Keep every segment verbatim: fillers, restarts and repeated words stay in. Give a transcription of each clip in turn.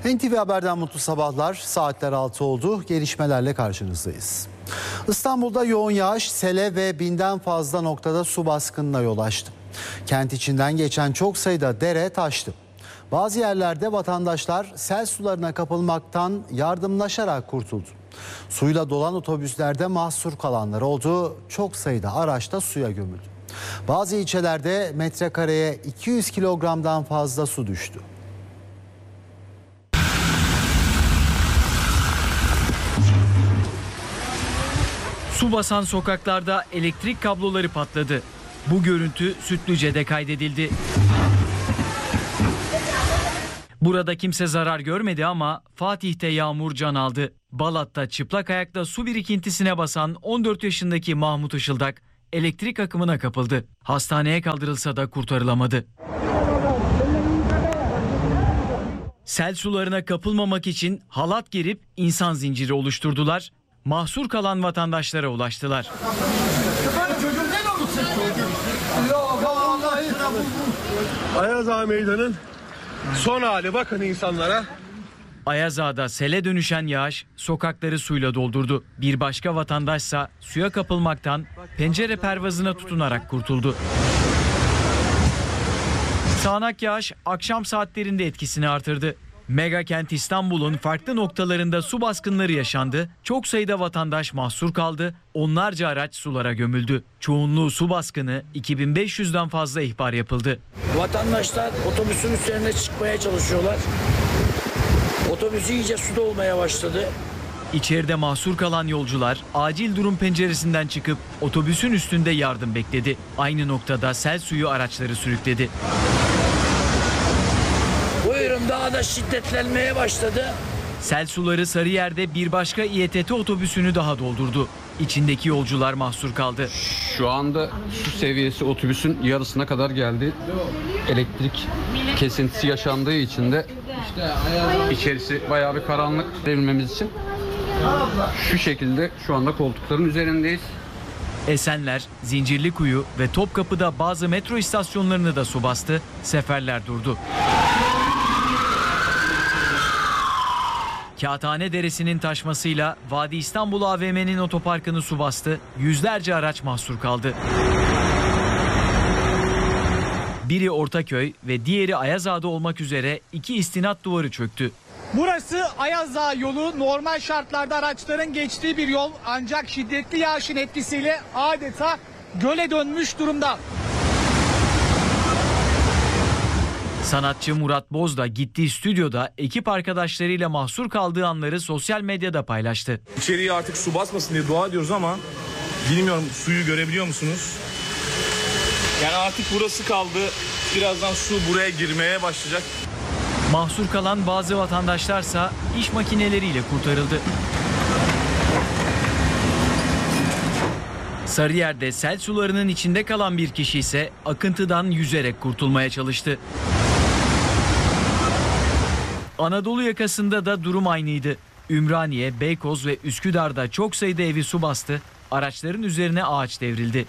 N T V Haber'den mutlu sabahlar. Saatler altı oldu. Gelişmelerle karşınızdayız. İstanbul'da yoğun yağış, sele ve binden fazla noktada su baskınına yol açtı. Kent içinden geçen çok sayıda dere taştı. Bazı yerlerde vatandaşlar sel sularına kapılmaktan yardımlaşarak kurtuldu. Suyla dolan otobüslerde mahsur kalanlar oldu. Çok sayıda araçta suya gömüldü. Bazı ilçelerde metrekareye iki yüz kilogramdan fazla su düştü. Su basan sokaklarda elektrik kabloları patladı. Bu görüntü Sütlüce'de kaydedildi. Burada kimse zarar görmedi ama Fatih'te yağmur can aldı. Balat'ta çıplak ayakla su birikintisine basan on dört yaşındaki Mahmut Işıldak elektrik akımına kapıldı. Hastaneye kaldırılsa da kurtarılamadı. Sel sularına kapılmamak için halat gerip insan zinciri oluşturdular. Mahsur kalan vatandaşlara ulaştılar. Ayaz Ağa Meydanı'nın son hali, bakın insanlara. Ayaz Ağa'da sele dönüşen yağış sokakları suyla doldurdu. Bir başka vatandaşsa suya kapılmaktan pencere pervazına tutunarak kurtuldu. Sağanak yağış akşam saatlerinde etkisini artırdı. Mega kent İstanbul'un farklı noktalarında su baskınları yaşandı. Çok sayıda vatandaş mahsur kaldı. Onlarca araç sulara gömüldü. Çoğunluğu su baskını, iki bin beş yüzden fazla ihbar yapıldı. Vatandaşlar otobüsün üzerine çıkmaya çalışıyorlar. Otobüs iyice suda olmaya başladı. İçeride mahsur kalan yolcular acil durum penceresinden çıkıp otobüsün üstünde yardım bekledi. Aynı noktada sel suyu araçları sürükledi. Buyurun, daha da şiddetlenmeye başladı. Sel suları Sarıyer'de bir başka İ E T T otobüsünü daha doldurdu. İçindeki yolcular mahsur kaldı. Şu anda su seviyesi otobüsün yarısına kadar geldi. Elektrik kesintisi yaşandığı için de içerisi bayağı bir karanlık verilmemiz için şu şekilde şu anda koltukların üzerindeyiz. Esenler, Zincirlikuyu ve Topkapı'da bazı metro istasyonlarını da su bastı, seferler durdu. Kağıthane Deresi'nin taşmasıyla Vadi İstanbul A V M'nin otoparkını su bastı, yüzlerce araç mahsur kaldı. Biri Ortaköy ve diğeri Ayaz Ağa'da olmak üzere iki istinat duvarı çöktü. Burası Ayaz Ağa yolu, normal şartlarda araçların geçtiği bir yol, ancak şiddetli yağışın etkisiyle adeta göle dönmüş durumda. Sanatçı Murat Boz da gittiği stüdyoda ekip arkadaşlarıyla mahsur kaldığı anları sosyal medyada paylaştı. İçeriye artık su basmasın diye dua ediyoruz ama bilmiyorum, suyu görebiliyor musunuz? Yani artık burası kaldı. Birazdan su buraya girmeye başlayacak. Mahsur kalan bazı vatandaşlarsa iş makineleriyle kurtarıldı. Sarıyer'de sel sularının içinde kalan bir kişi ise akıntıdan yüzerek kurtulmaya çalıştı. Anadolu yakasında da durum aynıydı. Ümraniye, Beykoz ve Üsküdar'da çok sayıda evi su bastı, araçların üzerine ağaç devrildi.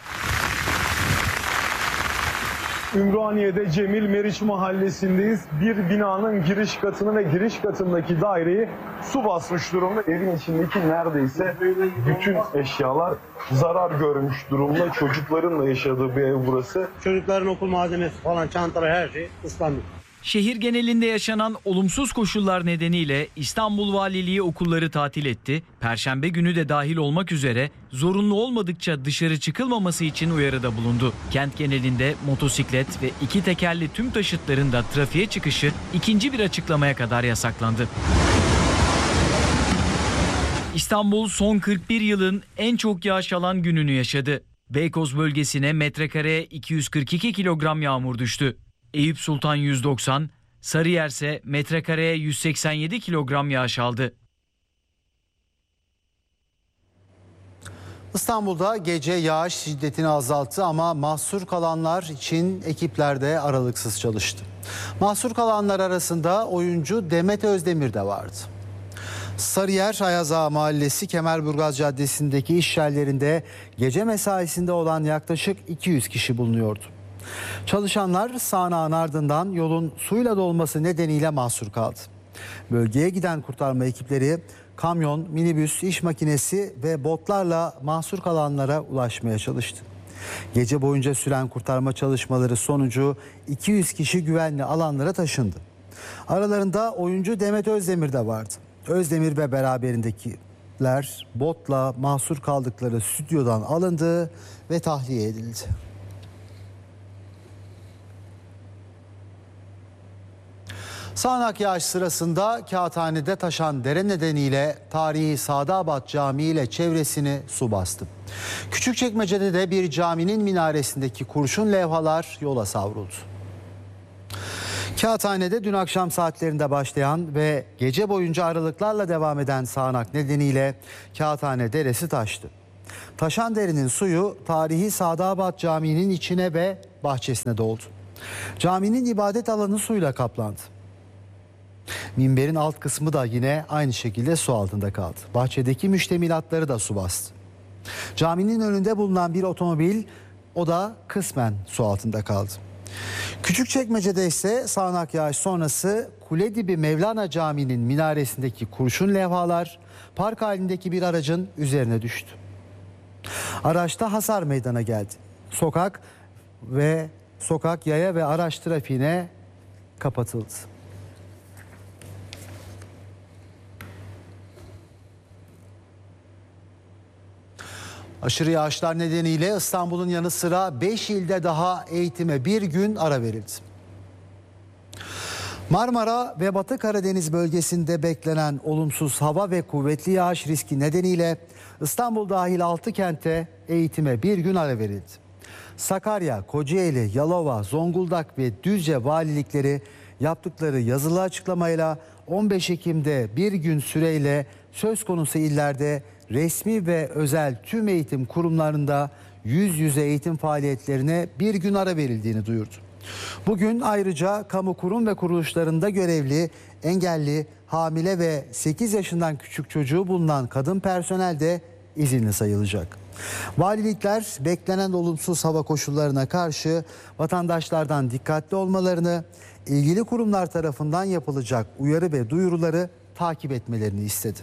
Ümraniye'de Cemil Meriç mahallesindeyiz. Bir binanın giriş katını ve giriş katındaki daireyi su basmış durumda. Evin içindeki neredeyse bütün eşyalar zarar görmüş durumda. Çocukların da yaşadığı bir ev burası. Çocukların okul malzemesi falan, çantaları, her şey ıslandı. Şehir genelinde yaşanan olumsuz koşullar nedeniyle İstanbul Valiliği okulları tatil etti. Perşembe günü de dahil olmak üzere zorunlu olmadıkça dışarı çıkılmaması için uyarıda bulundu. Kent genelinde motosiklet ve iki tekerli tüm taşıtların da trafiğe çıkışı ikinci bir açıklamaya kadar yasaklandı. İstanbul son kırk bir yılın en çok yağış alan gününü yaşadı. Beykoz bölgesine metrekareye iki yüz kırk iki kilogram yağmur düştü. Eyüp Sultan yüz doksan, Sarıyer ise metrekareye yüz seksen yedi kilogram yağış aldı. İstanbul'da gece yağış şiddetini azalttı ama mahsur kalanlar için ekipler de aralıksız çalıştı. Mahsur kalanlar arasında oyuncu Demet Özdemir de vardı. Sarıyer Ayaz Ağa Mahallesi Kemerburgaz Caddesi'ndeki iş yerlerinde gece mesaisinde olan yaklaşık iki yüz kişi bulunuyordu. Çalışanlar sağanağın ardından yolun suyla dolması nedeniyle mahsur kaldı. Bölgeye giden kurtarma ekipleri kamyon, minibüs, iş makinesi ve botlarla mahsur kalanlara ulaşmaya çalıştı. Gece boyunca süren kurtarma çalışmaları sonucu iki yüz kişi güvenli alanlara taşındı. Aralarında oyuncu Demet Özdemir de vardı. Özdemir ve beraberindekiler botla mahsur kaldıkları stüdyodan alındı ve tahliye edildi. Sağanak yağış sırasında Kağıthane'de taşan dere nedeniyle tarihi Sadabat Camii ile çevresini su bastı. Küçükçekmece'de de bir caminin minaresindeki kurşun levhalar yola savruldu. Kağıthane'de dün akşam saatlerinde başlayan ve gece boyunca aralıklarla devam eden sağanak nedeniyle Kağıthane deresi taştı. Taşan derenin suyu tarihi Sadabat Camii'nin içine ve bahçesine doldu. Caminin ibadet alanı suyla kaplandı. Minberin alt kısmı da yine aynı şekilde su altında kaldı. Bahçedeki müştemilatları da su bastı. Caminin önünde bulunan bir otomobil, o da kısmen su altında kaldı. Küçükçekmece'de ise sağanak yağış sonrası Kuledibi Mevlana Camii'nin minaresindeki kurşun levhalar park halindeki bir aracın üzerine düştü. Araçta hasar meydana geldi. Sokak ve sokak, yaya ve araç trafiğine kapatıldı. Aşırı yağışlar nedeniyle İstanbul'un yanı sıra beş ilde daha eğitime bir gün ara verildi. Marmara ve Batı Karadeniz bölgesinde beklenen olumsuz hava ve kuvvetli yağış riski nedeniyle İstanbul dahil altı kente eğitime bir gün ara verildi. Sakarya, Kocaeli, Yalova, Zonguldak ve Düzce valilikleri yaptıkları yazılı açıklamayla on beş Ekim'de bir gün süreyle söz konusu illerde resmi ve özel tüm eğitim kurumlarında yüz yüze eğitim faaliyetlerine bir gün ara verildiğini duyurdu. Bugün ayrıca kamu kurum ve kuruluşlarında görevli, engelli, hamile ve sekiz yaşından küçük çocuğu bulunan kadın personel de izinli sayılacak. Valilikler beklenen olumsuz hava koşullarına karşı vatandaşlardan dikkatli olmalarını, ilgili kurumlar tarafından yapılacak uyarı ve duyuruları takip etmelerini istedi.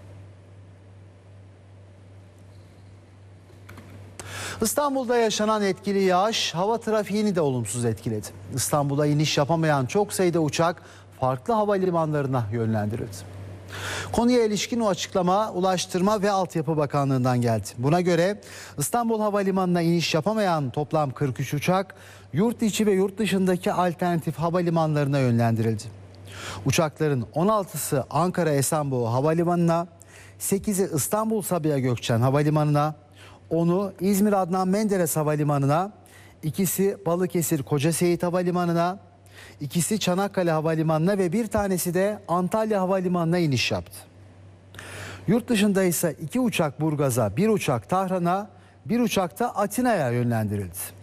İstanbul'da yaşanan etkili yağış hava trafiğini de olumsuz etkiledi. İstanbul'a iniş yapamayan çok sayıda uçak farklı havalimanlarına yönlendirildi. Konuya ilişkin o açıklama Ulaştırma ve Altyapı Bakanlığı'ndan geldi. Buna göre İstanbul Havalimanı'na iniş yapamayan toplam kırk üç uçak yurt içi ve yurt dışındaki alternatif havalimanlarına yönlendirildi. Uçakların on altısı Ankara Esenboğa Havalimanı'na, sekizi İstanbul Sabiha Gökçen Havalimanı'na, onu İzmir Adnan Menderes Havalimanı'na, ikisi Balıkesir Koca Seyit Havalimanı'na, ikisi Çanakkale Havalimanı'na ve bir tanesi de Antalya Havalimanı'na iniş yaptı. Yurt dışında ise iki uçak Burgaz'a, bir uçak Tahran'a, bir uçak da Atina'ya yönlendirildi.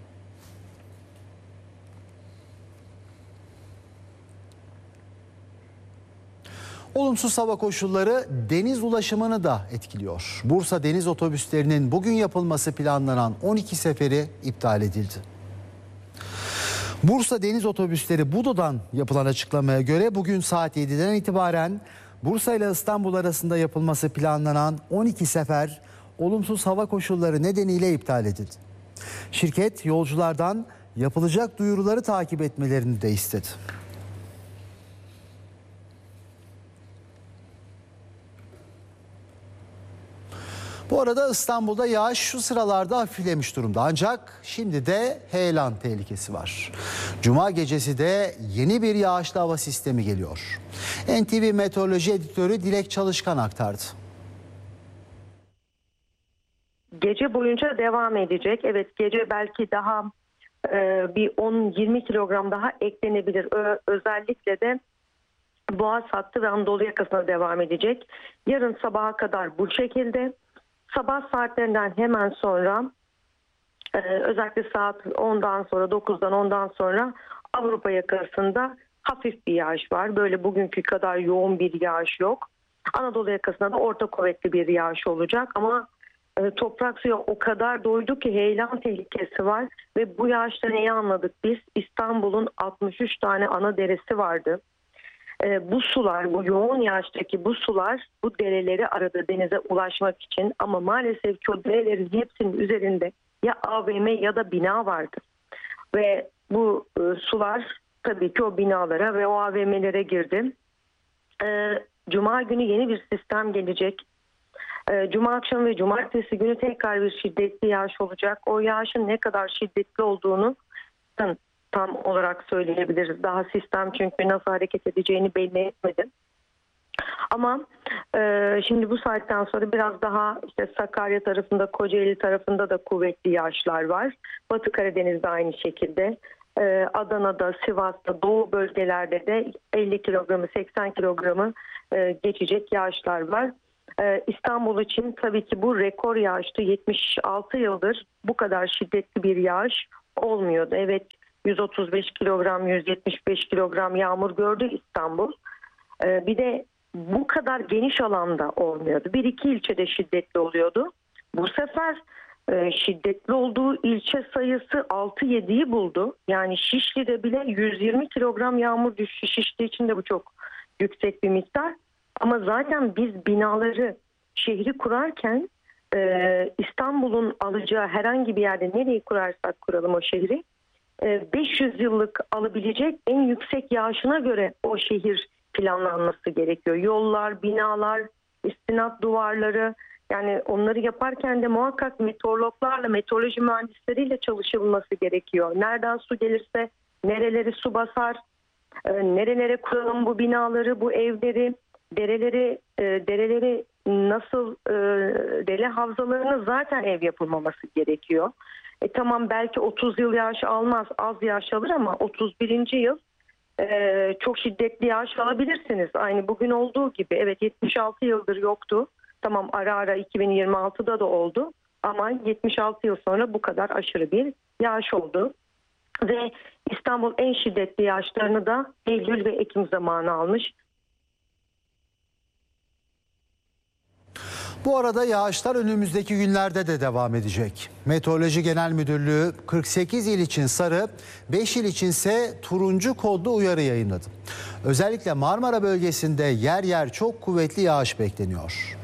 Olumsuz hava koşulları deniz ulaşımını da etkiliyor. Bursa deniz otobüslerinin bugün yapılması planlanan on iki seferi iptal edildi. Bursa deniz otobüsleri Budo'dan yapılan açıklamaya göre bugün saat yediden itibaren Bursa ile İstanbul arasında yapılması planlanan on iki sefer olumsuz hava koşulları nedeniyle iptal edildi. Şirket yolculardan yapılacak duyuruları takip etmelerini de istedi. Bu arada İstanbul'da yağış şu sıralarda hafiflemiş durumda. Ancak şimdi de heyelan tehlikesi var. Cuma gecesi de yeni bir yağışlı hava sistemi geliyor. N T V Meteoroloji Editörü Dilek Çalışkan aktardı. Gece boyunca devam edecek. Evet, gece belki daha e, bir on yirmi kilogram daha eklenebilir. Ö- özellikle de Boğaz hattı ve Anadolu yakasına devam edecek. Yarın sabaha kadar bu şekilde. Sabah saatlerinden hemen sonra e, özellikle saat ondan sonra dokuzdan ondan sonra Avrupa yakasında hafif bir yağış var. Böyle bugünkü kadar yoğun bir yağış yok. Anadolu yakasında da orta kuvvetli bir yağış olacak ama e, toprak suya o kadar doydu ki heyelan tehlikesi var ve bu yağışta neyi anladık biz? İstanbul'un altmış üç tane ana deresi vardı. e, bu sular, bu yoğun yağıştaki bu sular bu dereleri aradı denize ulaşmak için. Ama maalesef ki o derelerin hepsinin üzerinde ya A V M ya da bina vardı. Ve bu e, sular tabii ki o binalara ve o A V M'lere girdi. E, Cuma günü yeni bir sistem gelecek. E, Cuma akşamı ve cumartesi günü tekrar bir şiddetli yağış olacak. O yağışın ne kadar şiddetli olduğunu tam olarak söyleyebiliriz. Daha sistem çünkü nasıl hareket edeceğini belli etmedi. Ama e, şimdi bu saatten sonra biraz daha işte Sakarya tarafında, Kocaeli tarafında da kuvvetli yağışlar var. Batı Karadeniz'de aynı şekilde. E, Adana'da, Sivas'ta, Doğu bölgelerde de elli kilogramı, seksen kilogramı e, geçecek yağışlar var. E, İstanbul için tabii ki bu rekor yağıştı. yetmiş altı yıldır bu kadar şiddetli bir yağış olmuyordu. Evet, yüz otuz beş kilogram, yüz yetmiş beş kilogram yağmur gördü İstanbul. E, bir de bu kadar geniş alanda olmuyordu. Bir iki ilçede şiddetli oluyordu. Bu sefer e, şiddetli olduğu ilçe sayısı altı yediyi buldu. Yani Şişli'de bile yüz yirmi kilogram yağmur düştü. Şişli için de bu çok yüksek bir miktar. Ama zaten biz binaları, şehri kurarken e, İstanbul'un alacağı herhangi bir yerde nereyi kurarsak kuralım o şehri, e, beş yüz yıllık alabilecek en yüksek yağışına göre o şehir planlanması gerekiyor. Yollar, binalar, istinat duvarları, yani onları yaparken de muhakkak meteorologlarla, meteoroloji mühendisleriyle çalışılması gerekiyor. Nereden su gelirse nereleri su basar, e, nerelere kuralım bu binaları, bu evleri, dereleri, e, dereleri nasıl, e, dere havzalarını zaten ev yapılmaması gerekiyor. E, tamam belki otuz yıl yağış almaz, az yağış alır ama otuz birinci yıl Ee, çok şiddetli yağış alabilirsiniz. Aynı bugün olduğu gibi. Evet, yetmiş altı yıldır yoktu. Tamam, ara ara iki bin yirmi altıda da oldu. Ama yetmiş altı yıl sonra bu kadar aşırı bir yağış oldu. Ve İstanbul en şiddetli yağışlarını da Eylül ve Ekim zamanı almış. Bu arada yağışlar önümüzdeki günlerde de devam edecek. Meteoroloji Genel Müdürlüğü kırk sekiz il için sarı, beş il içinse turuncu kodlu uyarı yayınladı. Özellikle Marmara bölgesinde yer yer çok kuvvetli yağış bekleniyor.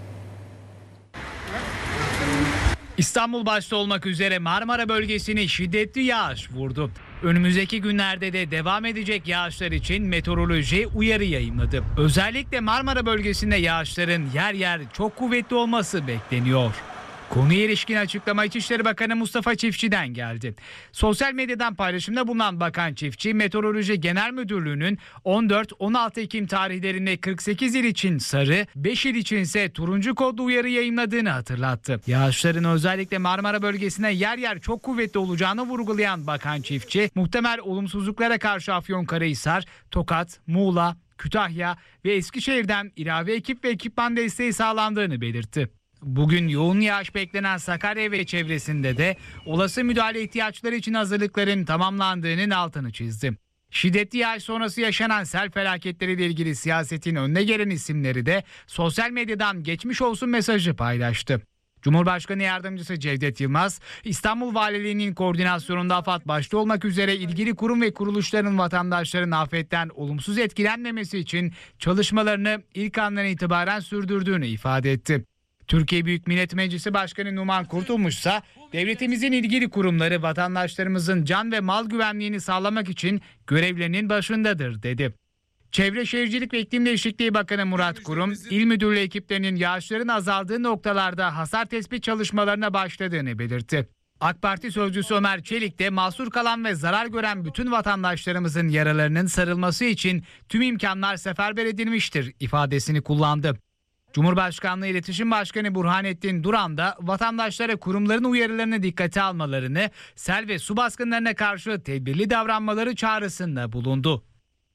İstanbul başta olmak üzere Marmara bölgesini şiddetli yağış vurdu. Önümüzdeki günlerde de devam edecek yağışlar için meteoroloji uyarı yayımladı. Özellikle Marmara bölgesinde yağışların yer yer çok kuvvetli olması bekleniyor. Konuya ilişkin açıklama İçişleri Bakanı Mustafa Çiftçi'den geldi. Sosyal medyadan paylaşımda bulunan Bakan Çiftçi, Meteoroloji Genel Müdürlüğü'nün on dört on altı Ekim tarihlerinde kırk sekiz il için sarı, beş il içinse turuncu kodlu uyarı yayımladığını hatırlattı. Yağışların özellikle Marmara bölgesine yer yer çok kuvvetli olacağını vurgulayan Bakan Çiftçi, muhtemel olumsuzluklara karşı Afyonkarahisar, Tokat, Muğla, Kütahya ve Eskişehir'den ilave ekip ve ekipman desteği sağlandığını belirtti. Bugün yoğun yağış beklenen Sakarya ve çevresinde de olası müdahale ihtiyaçları için hazırlıkların tamamlandığının altını çizdi. Şiddetli yağış sonrası yaşanan sel felaketleriyle ilgili siyasetin önde gelen isimleri de sosyal medyadan geçmiş olsun mesajı paylaştı. Cumhurbaşkanı Yardımcısı Cevdet Yılmaz, İstanbul Valiliği'nin koordinasyonunda AFAD başta olmak üzere ilgili kurum ve kuruluşların vatandaşların afetten olumsuz etkilenmemesi için çalışmalarını ilk andan itibaren sürdürdüğünü ifade etti. Türkiye Büyük Millet Meclisi Başkanı Numan Kurtulmuş ise devletimizin ilgili kurumları vatandaşlarımızın can ve mal güvenliğini sağlamak için görevlerinin başındadır dedi. Çevre Şehircilik ve İklim Değişikliği Bakanı Murat Kurum, İl Müdürlüğü ekiplerinin yağışların azaldığı noktalarda hasar tespit çalışmalarına başladığını belirtti. AK Parti sözcüsü Ömer Çelik de mahsur kalan ve zarar gören bütün vatandaşlarımızın yaralarının sarılması için tüm imkanlar seferber edilmiştir ifadesini kullandı. Cumhurbaşkanlığı İletişim Başkanı Burhanettin Duran da vatandaşlara kurumların uyarılarını dikkate almalarını, sel ve su baskınlarına karşı tedbirli davranmaları çağrısında bulundu.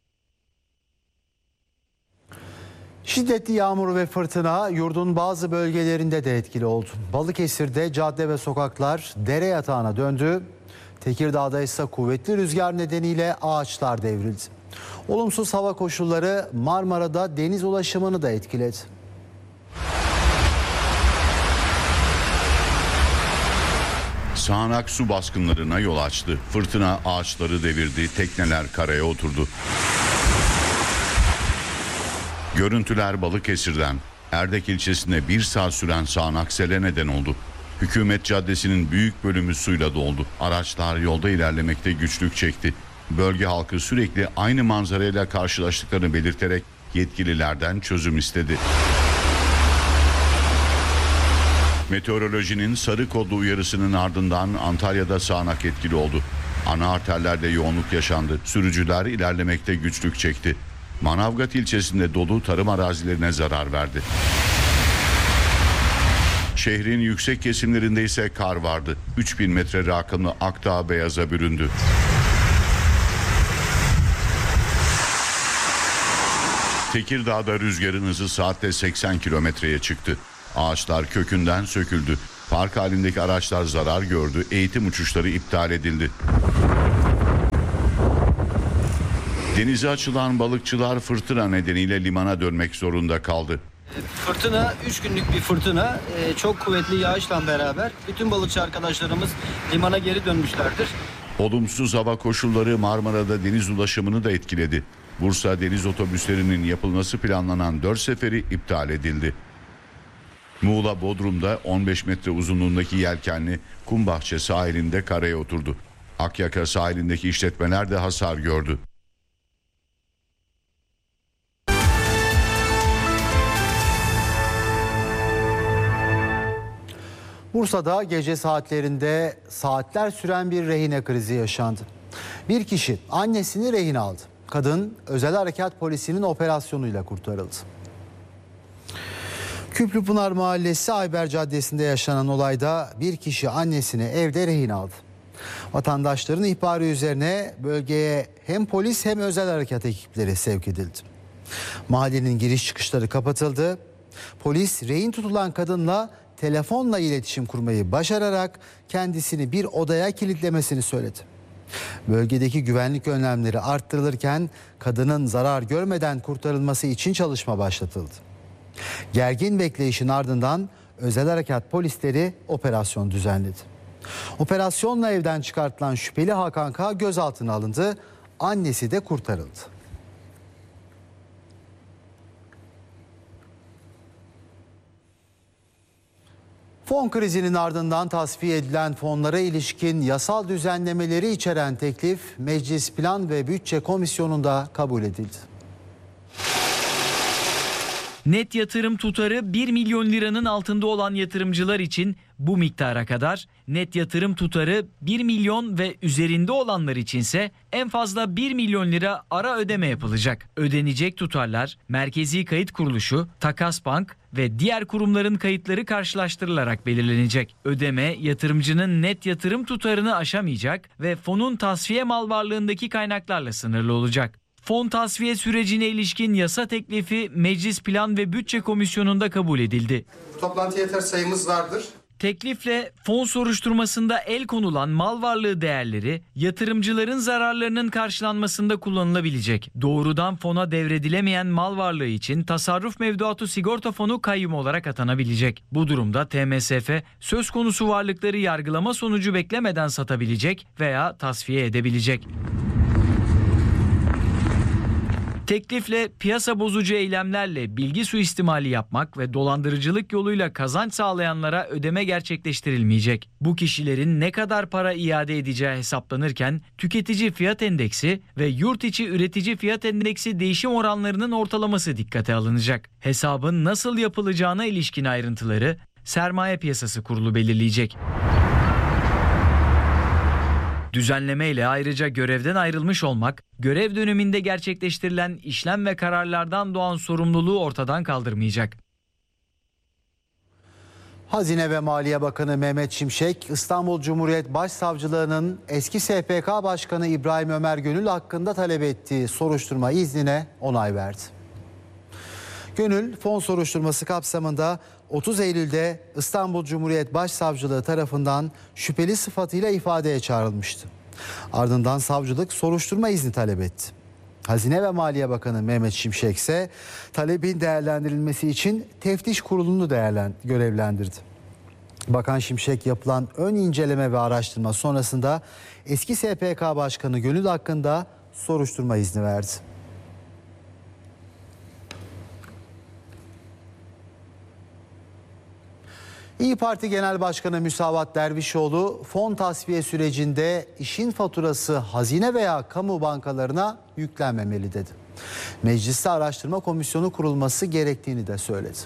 Şiddetli yağmur ve fırtına yurdun bazı bölgelerinde de etkili oldu. Balıkesir'de cadde ve sokaklar dere yatağına döndü. Tekirdağ'da ise kuvvetli rüzgar nedeniyle ağaçlar devrildi. Olumsuz hava koşulları Marmara'da deniz ulaşımını da etkiledi. Sağanak su baskınlarına yol açtı. Fırtına ağaçları devirdi, tekneler karaya oturdu. Görüntüler Balıkesir'den. Erdek ilçesinde bir saat süren sağanak sele neden oldu. Hükümet Caddesi'nin büyük bölümü suyla doldu. Araçlar yolda ilerlemekte güçlük çekti. Bölge halkı sürekli aynı manzarayla karşılaştıklarını belirterek yetkililerden çözüm istedi. Meteorolojinin sarı kodlu uyarısının ardından Antalya'da sağanak etkili oldu. Ana arterlerde yoğunluk yaşandı. Sürücüler ilerlemekte güçlük çekti. Manavgat ilçesinde dolu tarım arazilerine zarar verdi. Şehrin yüksek kesimlerinde ise kar vardı. üç bin metre rakımlı Akdağ beyaza büründü. Tekirdağ'da rüzgarın hızı saatte seksen kilometreye çıktı. Ağaçlar kökünden söküldü. Park halindeki araçlar zarar gördü. Eğitim uçuşları iptal edildi. Denize açılan balıkçılar fırtına nedeniyle limana dönmek zorunda kaldı. Fırtına üç günlük bir fırtına, çok kuvvetli yağışla beraber bütün balıkçı arkadaşlarımız limana geri dönmüşlerdir. Olumsuz hava koşulları Marmara'da deniz ulaşımını da etkiledi. Bursa deniz otobüslerinin yapılması planlanan dört seferi iptal edildi. Muğla Bodrum'da on beş metre uzunluğundaki yelkenli Kumbahçe sahilinde karaya oturdu. Akyaka sahilindeki işletmeler de hasar gördü. Bursa'da gece saatlerinde saatler süren bir rehine krizi yaşandı. Bir kişi annesini rehin aldı. Kadın özel harekat polisinin operasyonuyla kurtarıldı. Küplüpınar Mahallesi Ayber Caddesi'nde yaşanan olayda bir kişi annesini evde rehin aldı. Vatandaşların ihbarı üzerine bölgeye hem polis hem özel harekat ekipleri sevk edildi. Mahallenin giriş çıkışları kapatıldı. Polis rehin tutulan kadınla telefonla iletişim kurmayı başararak kendisini bir odaya kilitlemesini söyledi. Bölgedeki güvenlik önlemleri arttırılırken kadının zarar görmeden kurtarılması için çalışma başlatıldı. Gergin bekleyişin ardından özel harekat polisleri operasyon düzenledi. Operasyonla evden çıkartılan şüpheli Hakan K. gözaltına alındı. Annesi de kurtarıldı. Fon krizinin ardından tasfiye edilen fonlara ilişkin yasal düzenlemeleri içeren teklif Meclis Plan ve Bütçe Komisyonu'nda kabul edildi. Net yatırım tutarı bir milyon liranın altında olan yatırımcılar için bu miktara kadar, net yatırım tutarı bir milyon ve üzerinde olanlar içinse en fazla bir milyon lira ara ödeme yapılacak. Ödenecek tutarlar Merkezi Kayıt Kuruluşu, Takas Bank ve diğer kurumların kayıtları karşılaştırılarak belirlenecek. Ödeme yatırımcının net yatırım tutarını aşamayacak ve fonun tasfiye mal varlığındaki kaynaklarla sınırlı olacak. Fon tasfiye sürecine ilişkin yasa teklifi Meclis Plan ve Bütçe Komisyonu'nda kabul edildi. Toplantı yeter sayımız vardır. Teklifle fon soruşturmasında el konulan mal varlığı değerleri yatırımcıların zararlarının karşılanmasında kullanılabilecek. Doğrudan fona devredilemeyen mal varlığı için tasarruf mevduatı sigorta fonu kayyum olarak atanabilecek. Bu durumda T M S F söz konusu varlıkları yargılama sonucu beklemeden satabilecek veya tasfiye edebilecek. Teklifle piyasa bozucu eylemlerle bilgi suistimali yapmak ve dolandırıcılık yoluyla kazanç sağlayanlara ödeme gerçekleştirilmeyecek. Bu kişilerin ne kadar para iade edeceği hesaplanırken tüketici fiyat endeksi ve yurt içi üretici fiyat endeksi değişim oranlarının ortalaması dikkate alınacak. Hesabın nasıl yapılacağına ilişkin ayrıntıları Sermaye Piyasası Kurulu belirleyecek. Düzenlemeyle ayrıca görevden ayrılmış olmak, görev döneminde gerçekleştirilen işlem ve kararlardan doğan sorumluluğu ortadan kaldırmayacak. Hazine ve Maliye Bakanı Mehmet Şimşek, İstanbul Cumhuriyet Başsavcılığı'nın eski S P K Başkanı İbrahim Ömer Gönül hakkında talep ettiği soruşturma iznine onay verdi. Gönül, fon soruşturması kapsamında otuz Eylül'de İstanbul Cumhuriyet Başsavcılığı tarafından şüpheli sıfatıyla ifadeye çağrılmıştı. Ardından savcılık soruşturma izni talep etti. Hazine ve Maliye Bakanı Mehmet Şimşek ise talebin değerlendirilmesi için teftiş kurulunu değerlen görevlendirdi. Bakan Şimşek yapılan ön inceleme ve araştırma sonrasında eski S P K Başkanı Gönül hakkında soruşturma izni verdi. İYİ Parti Genel Başkanı Müsavat Dervişoğlu fon tasfiye sürecinde işin faturası hazine veya kamu bankalarına yüklenmemeli dedi. Mecliste araştırma komisyonu kurulması gerektiğini de söyledi.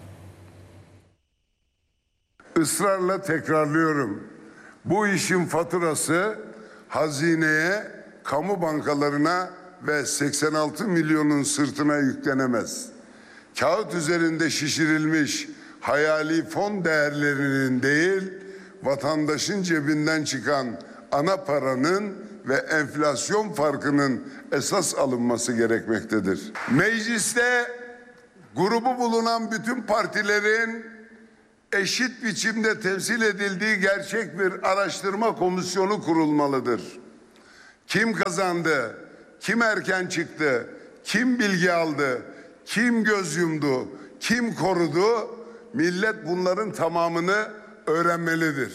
Israrla tekrarlıyorum. Bu işin faturası hazineye, kamu bankalarına ve seksen altı milyonun sırtına yüklenemez. Kağıt üzerinde şişirilmiş hayali fon değerlerinin değil, vatandaşın cebinden çıkan ana paranın ve enflasyon farkının esas alınması gerekmektedir. Mecliste grubu bulunan bütün partilerin eşit biçimde temsil edildiği gerçek bir araştırma komisyonu kurulmalıdır. Kim kazandı, kim erken çıktı, kim bilgi aldı, kim göz yumdu, kim korudu, millet bunların tamamını öğrenmelidir.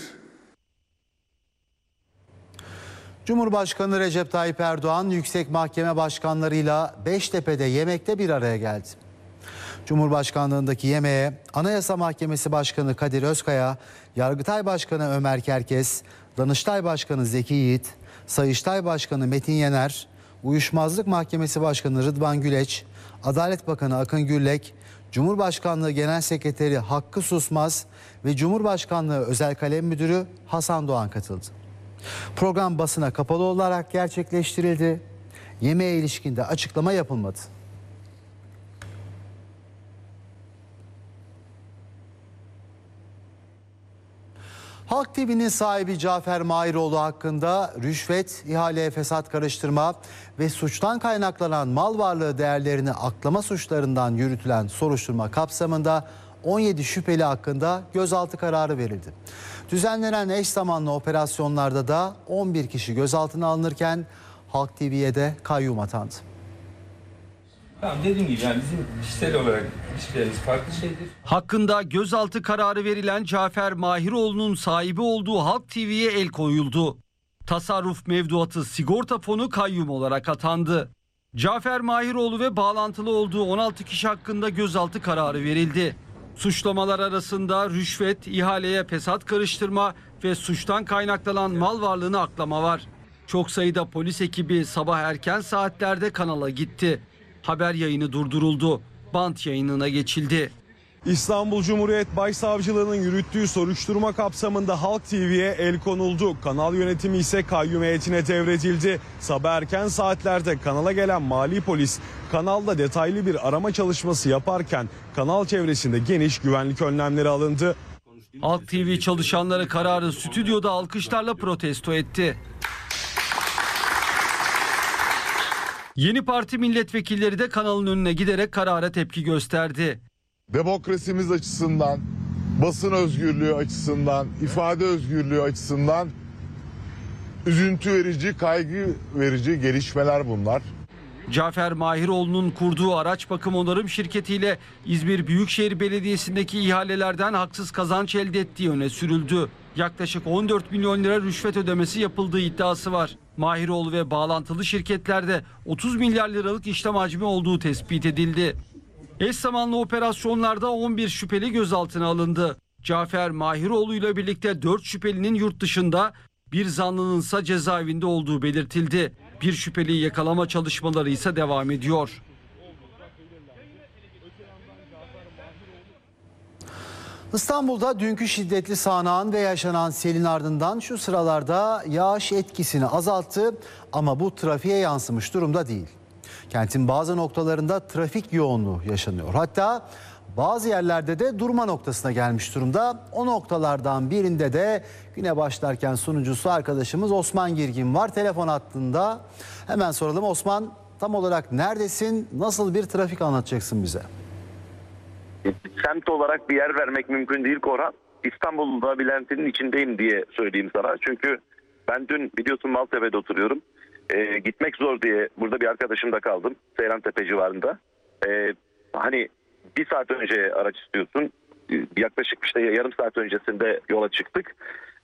Cumhurbaşkanı Recep Tayyip Erdoğan yüksek mahkeme başkanlarıyla Beştepe'de yemekte bir araya geldi. Cumhurbaşkanlığındaki yemeğe Anayasa Mahkemesi Başkanı Kadir Özkaya, Yargıtay Başkanı Ömer Kerkes, Danıştay Başkanı Zeki Yiğit, Sayıştay Başkanı Metin Yener, Uyuşmazlık Mahkemesi Başkanı Rıdvan Güleç, Adalet Bakanı Akın Gürlek, Cumhurbaşkanlığı Genel Sekreteri Hakkı Susmaz ve Cumhurbaşkanlığı Özel Kalem Müdürü Hasan Doğan katıldı. Program basına kapalı olarak gerçekleştirildi. Yemeğe ilişkin de açıklama yapılmadı. Halk T V'nin sahibi Cafer Mahiroğlu hakkında rüşvet, ihale, fesat karıştırma ve suçtan kaynaklanan mal varlığı değerlerini aklama suçlarından yürütülen soruşturma kapsamında on yedi şüpheli hakkında gözaltı kararı verildi. Düzenlenen eş zamanlı operasyonlarda da on bir kişi gözaltına alınırken Halk T V'ye de kayyum atandı. Tamam, dediğim gibi yani bizim kişisel olarak ilişkilerimiz farklı şeydir. Hakkında gözaltı kararı verilen Cafer Mahiroğlu'nun sahibi olduğu Halk T V'ye el koyuldu. Tasarruf mevduatı sigorta fonu kayyum olarak atandı. Cafer Mahiroğlu ve bağlantılı olduğu on altı kişi hakkında gözaltı kararı verildi. Suçlamalar arasında rüşvet, ihaleye fesat karıştırma ve suçtan kaynaklanan mal varlığını aklama var. Çok sayıda polis ekibi sabah erken saatlerde kanala gitti. Haber yayını durduruldu. Bant yayınına geçildi. İstanbul Cumhuriyet Başsavcılığı'nın yürüttüğü soruşturma kapsamında Halk T V'ye el konuldu. Kanal yönetimi ise kayyum heyetine devredildi. Sabah erken saatlerde kanala gelen mali polis kanalda detaylı bir arama çalışması yaparken kanal çevresinde geniş güvenlik önlemleri alındı. Halk T V çalışanları kararı stüdyoda alkışlarla protesto etti. Yeni Parti milletvekilleri de kanalın önüne giderek karara tepki gösterdi. Demokrasimiz açısından, basın özgürlüğü açısından, ifade özgürlüğü açısından üzüntü verici, kaygı verici gelişmeler bunlar. Cafer Mahiroğlu'nun kurduğu araç bakım onarım şirketiyle İzmir Büyükşehir Belediyesi'ndeki ihalelerden haksız kazanç elde ettiği öne sürüldü. Yaklaşık on dört milyon lira rüşvet ödemesi yapıldığı iddiası var. Mahiroğlu ve bağlantılı şirketlerde otuz milyar liralık işlem hacmi olduğu tespit edildi. Eş zamanlı operasyonlarda on bir şüpheli gözaltına alındı. Cafer Mahiroğlu ile birlikte dört şüphelinin yurt dışında, bir zanlının ise cezaevinde olduğu belirtildi. Bir şüpheliyi yakalama çalışmaları ise devam ediyor. İstanbul'da dünkü şiddetli sağanağın ve yaşanan selin ardından şu sıralarda yağış etkisini azalttı ama bu trafiğe yansımış durumda değil. Kentin bazı noktalarında trafik yoğunluğu yaşanıyor. Hatta bazı yerlerde de durma noktasına gelmiş durumda. O noktalardan birinde de güne başlarken sunucusu arkadaşımız Osman Girgin var telefon hattında. Hemen soralım Osman, tam olarak neredesin? Nasıl bir trafik anlatacaksın bize? Semt olarak bir yer vermek mümkün değil Korhan. İstanbul'da Bilent'in içindeyim diye söyleyeyim sana. Çünkü ben dün biliyorsun Maltepe'de oturuyorum. Ee, gitmek zor diye burada bir arkadaşımda kaldım. Seyrantepe civarında. Ee, hani bir saat önce araç istiyorsun. Yaklaşık işte yarım saat öncesinde yola çıktık.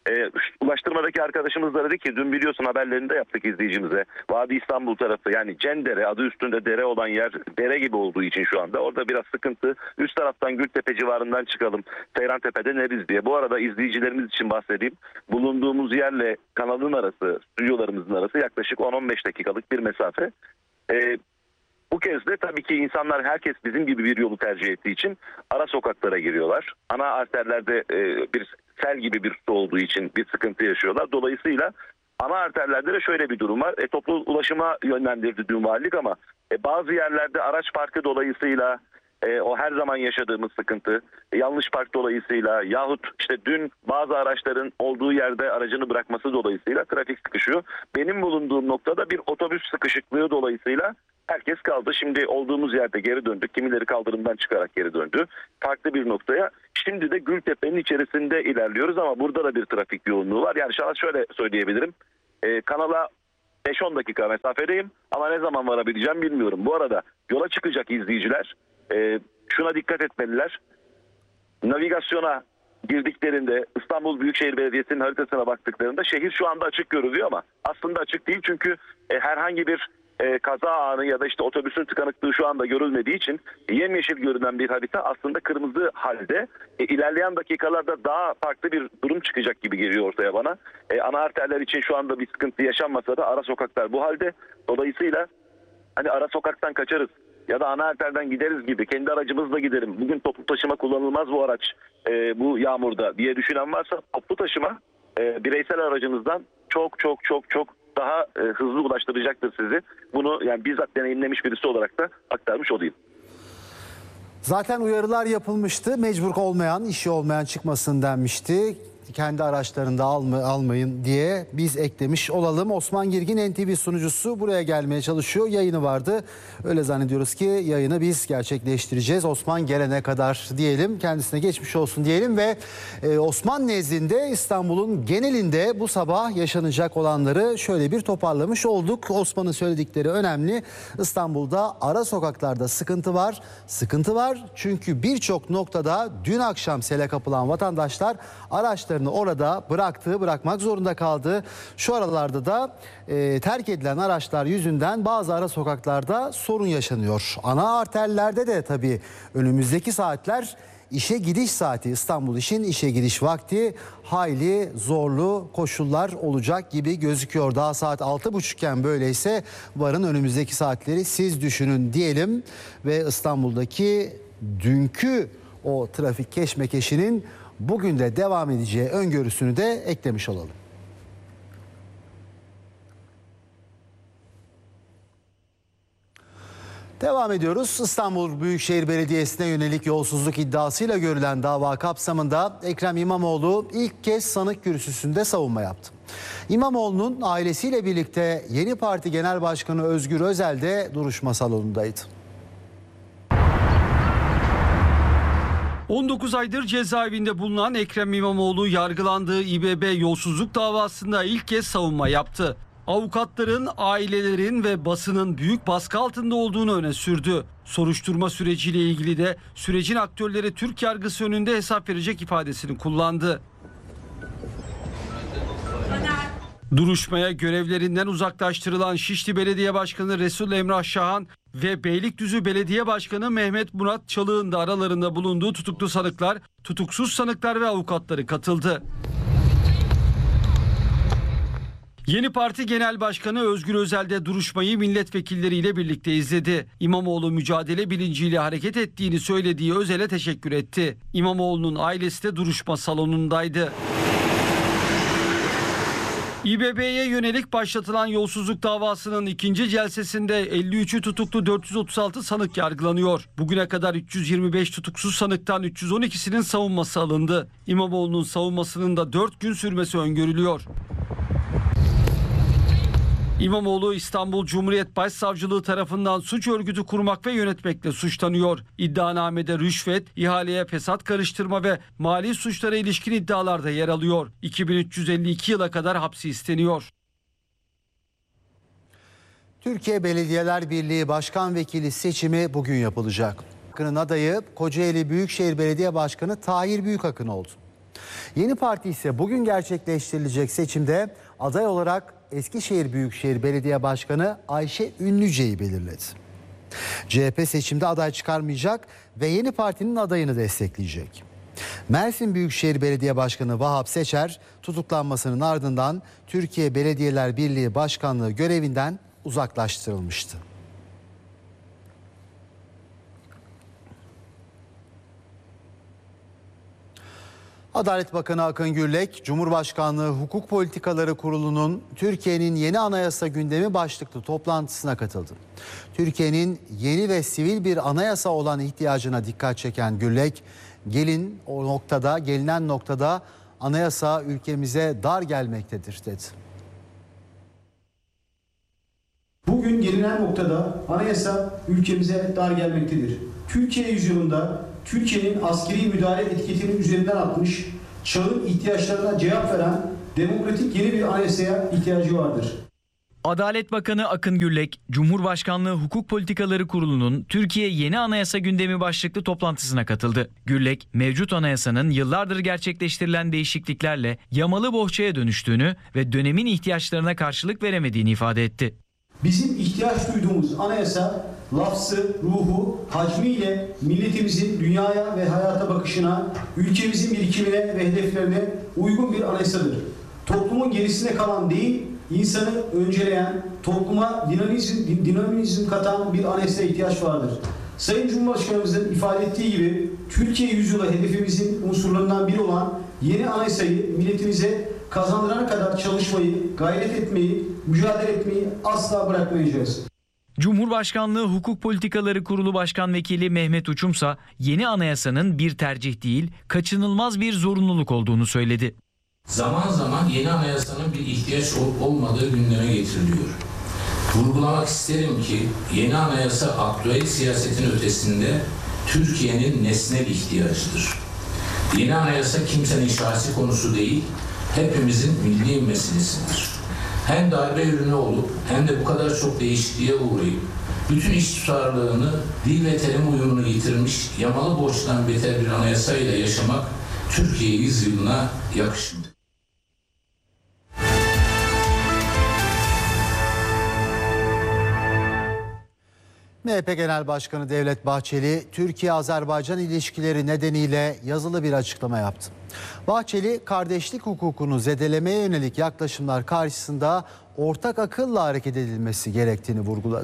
E, ulaştırmadaki arkadaşımız da dedi ki dün biliyorsun haberlerinde yaptık izleyicimize. Vadi İstanbul tarafı yani Cendere adı üstünde dere olan yer dere gibi olduğu için şu anda orada biraz sıkıntı. Üst taraftan Gültepe civarından çıkalım. Seyrantepe'de neriz diye. Bu arada izleyicilerimiz için bahsedeyim. Bulunduğumuz yerle kanalın arası, stüdyolarımızın arası yaklaşık on on beş dakikalık bir mesafe. E, Bu kez de tabii ki insanlar herkes bizim gibi bir yolu tercih ettiği için ara sokaklara giriyorlar. Ana arterlerde e, bir sel gibi bir su olduğu için bir sıkıntı yaşıyorlar. Dolayısıyla ana arterlerde de şöyle bir durum var. E, toplu ulaşıma yönlendirdi dün valilik ama e, bazı yerlerde araç parkı dolayısıyla e, o her zaman yaşadığımız sıkıntı, e, yanlış park dolayısıyla yahut işte dün bazı araçların olduğu yerde aracını bırakması dolayısıyla trafik sıkışıyor. Benim bulunduğum noktada bir otobüs sıkışıklığı dolayısıyla herkes kaldı. Şimdi olduğumuz yerde geri döndük. Kimileri kaldırımdan çıkarak geri döndü. Farklı bir noktaya. Şimdi de Gültepe'nin içerisinde ilerliyoruz ama burada da bir trafik yoğunluğu var. Yani şahıs şöyle söyleyebilirim. Ee, kanala beş on dakika mesafedeyim ama ne zaman varabileceğim bilmiyorum. Bu arada yola çıkacak izleyiciler e, şuna dikkat etmeliler. Navigasyona girdiklerinde İstanbul Büyükşehir Belediyesi'nin haritasına baktıklarında şehir şu anda açık görülüyor ama aslında açık değil çünkü e, herhangi bir E, kaza anı ya da işte otobüsün tıkanıklığı şu anda görülmediği için e, yemyeşil görünen bir harita aslında kırmızı halde. E, ilerleyen dakikalarda daha farklı bir durum çıkacak gibi geliyor ortaya bana. E, ana arterler için şu anda bir sıkıntı yaşanmasa da ara sokaklar bu halde. Dolayısıyla hani ara sokaktan kaçarız ya da ana arterden gideriz gibi kendi aracımızla giderim. Bugün toplu taşıma kullanılmaz bu araç e, bu yağmurda diye düşünen varsa toplu taşıma e, bireysel aracınızdan çok çok çok çok daha e, hızlı ulaştıracaktır sizi. Bunu yani bizzat deneyimlemiş birisi olarak da aktarmış olayım. Zaten uyarılar yapılmıştı. Mecbur olmayan, işi olmayan çıkmasın denmişti. Kendi araçlarında alma, almayın diye biz eklemiş olalım. Osman Girgin N T V sunucusu buraya gelmeye çalışıyor. Yayını vardı. Öyle zannediyoruz ki yayını biz gerçekleştireceğiz. Osman gelene kadar diyelim. Kendisine geçmiş olsun diyelim ve e, Osman nezdinde İstanbul'un genelinde bu sabah yaşanacak olanları şöyle bir toparlamış olduk. Osman'ın söyledikleri önemli. İstanbul'da ara sokaklarda sıkıntı var. Sıkıntı var çünkü birçok noktada dün akşam sele kapılan vatandaşlar araçlarını orada bıraktı, bırakmak zorunda kaldı. Şu aralarda da e, terk edilen araçlar yüzünden bazı ara sokaklarda sorun yaşanıyor. Ana arterlerde de tabii önümüzdeki saatler işe gidiş saati, İstanbul için işe gidiş vakti, hayli zorlu koşullar olacak gibi gözüküyor. Daha saat altı buçukken böyleyse varın önümüzdeki saatleri siz düşünün diyelim ve İstanbul'daki dünkü o trafik keşmekeşinin bugün de devam edeceği öngörüsünü de eklemiş olalım. Devam ediyoruz. İstanbul Büyükşehir Belediyesi'ne yönelik yolsuzluk iddiasıyla görülen dava kapsamında Ekrem İmamoğlu ilk kez sanık kürsüsünde savunma yaptı. İmamoğlu'nun ailesiyle birlikte Yeni Parti Genel Başkanı Özgür Özel de duruşma salonundaydı. on dokuz aydır cezaevinde bulunan Ekrem İmamoğlu yargılandığı İBB yolsuzluk davasında ilk kez savunma yaptı. Avukatların, ailelerin ve basının büyük baskı altında olduğunu öne sürdü. Soruşturma süreciyle ilgili de sürecin aktörleri Türk yargısı önünde hesap verecek ifadesini kullandı. Duruşmaya görevlerinden uzaklaştırılan Şişli Belediye Başkanı Resul Emrah Şahan ve Beylikdüzü Belediye Başkanı Mehmet Murat Çalık'ın da aralarında bulunduğu tutuklu sanıklar, tutuksuz sanıklar ve avukatları katıldı. Yeni Parti Genel Başkanı Özgür Özel de duruşmayı milletvekilleriyle birlikte izledi. İmamoğlu mücadele bilinciyle hareket ettiğini söylediği Özel'e teşekkür etti. İmamoğlu'nun ailesi de duruşma salonundaydı. İBB'ye yönelik başlatılan yolsuzluk davasının ikinci celsesinde elli üçü tutuklu dört yüz otuz altı sanık yargılanıyor. Bugüne kadar üç yüz yirmi beş tutuksuz sanıktan üç yüz on ikisinin savunması alındı. İmamoğlu'nun savunmasının da dört gün sürmesi öngörülüyor. İmamoğlu İstanbul Cumhuriyet Başsavcılığı tarafından suç örgütü kurmak ve yönetmekle suçlanıyor. İddianamede rüşvet, ihaleye fesat karıştırma ve mali suçlara ilişkin iddialarda yer alıyor. iki bin üç yüz elli iki yıla kadar hapsi isteniyor. Türkiye Belediyeler Birliği Başkan Vekili seçimi bugün yapılacak. Akın'ın adayı Kocaeli Büyükşehir Belediye Başkanı Tahir Büyükakın oldu. Yeni Parti ise bugün gerçekleştirilecek seçimde aday olarak Eskişehir Büyükşehir Belediye Başkanı Ayşe Ünlüce'yi belirledi. C H P seçimde aday çıkarmayacak ve Yeni Parti'nin adayını destekleyecek. Mersin Büyükşehir Belediye Başkanı Vahap Seçer tutuklanmasının ardından Türkiye Belediyeler Birliği Başkanlığı görevinden uzaklaştırılmıştı. Adalet Bakanı Akın Gürlek, Cumhurbaşkanlığı Hukuk Politikaları Kurulu'nun Türkiye'nin yeni anayasa gündemi başlıklı toplantısına katıldı. Türkiye'nin yeni ve sivil bir anayasa olan ihtiyacına dikkat çeken Gürlek, gelin o noktada, gelinen noktada anayasa ülkemize dar gelmektedir dedi. Bugün gelinen noktada anayasa ülkemize dar gelmektedir. Türkiye yüzyılında Türkiye'nin askeri müdahale etiketinin üzerinden atmış, çağın ihtiyaçlarına cevap veren demokratik yeni bir anayasaya ihtiyacı vardır. Adalet Bakanı Akın Gürlek, Cumhurbaşkanlığı Hukuk Politikaları Kurulu'nun Türkiye Yeni Anayasa Gündemi başlıklı toplantısına katıldı. Gürlek, mevcut anayasanın yıllardır gerçekleştirilen değişikliklerle yamalı bohçaya dönüştüğünü ve dönemin ihtiyaçlarına karşılık veremediğini ifade etti. Bizim ihtiyaç duyduğumuz anayasa, lafzı, ruhu, hacmiyle milletimizin dünyaya ve hayata bakışına, ülkemizin birikimine ve hedeflerine uygun bir anayasadır. Toplumun gerisine kalan değil, insanı önceleyen, topluma dinamizm, dinamizm katan bir anayasaya ihtiyaç vardır. Sayın Cumhurbaşkanımızın ifade ettiği gibi Türkiye yüzyılı hedefimizin unsurlarından biri olan yeni anayasayı milletimize kazandırana kadar çalışmayı, gayret etmeyi, mücadele etmeyi asla bırakmayacağız. Cumhurbaşkanlığı Hukuk Politikaları Kurulu Başkan Vekili Mehmet Uçumsa, yeni anayasanın bir tercih değil, kaçınılmaz bir zorunluluk olduğunu söyledi. Zaman zaman yeni anayasanın bir ihtiyaç olup olmadığı gündeme getiriliyor. Vurgulamak isterim ki yeni anayasa aktüel siyasetin ötesinde Türkiye'nin nesnel ihtiyacıdır. Yeni anayasa kimsenin şahsi konusu değil, hepimizin milli meselesidir. Hem darbe ürünü olup hem de bu kadar çok değişikliğe uğrayıp bütün iş tutarlılığını, dil ve terim uyumunu yitirmiş yamalı borçtan beter bir anayasayla yaşamak Türkiye yüzyılına yakışmıyor. M H P Genel Başkanı Devlet Bahçeli, Türkiye-Azerbaycan ilişkileri nedeniyle yazılı bir açıklama yaptı. Bahçeli, kardeşlik hukukunu zedelemeye yönelik yaklaşımlar karşısında ortak akılla hareket edilmesi gerektiğini vurguladı.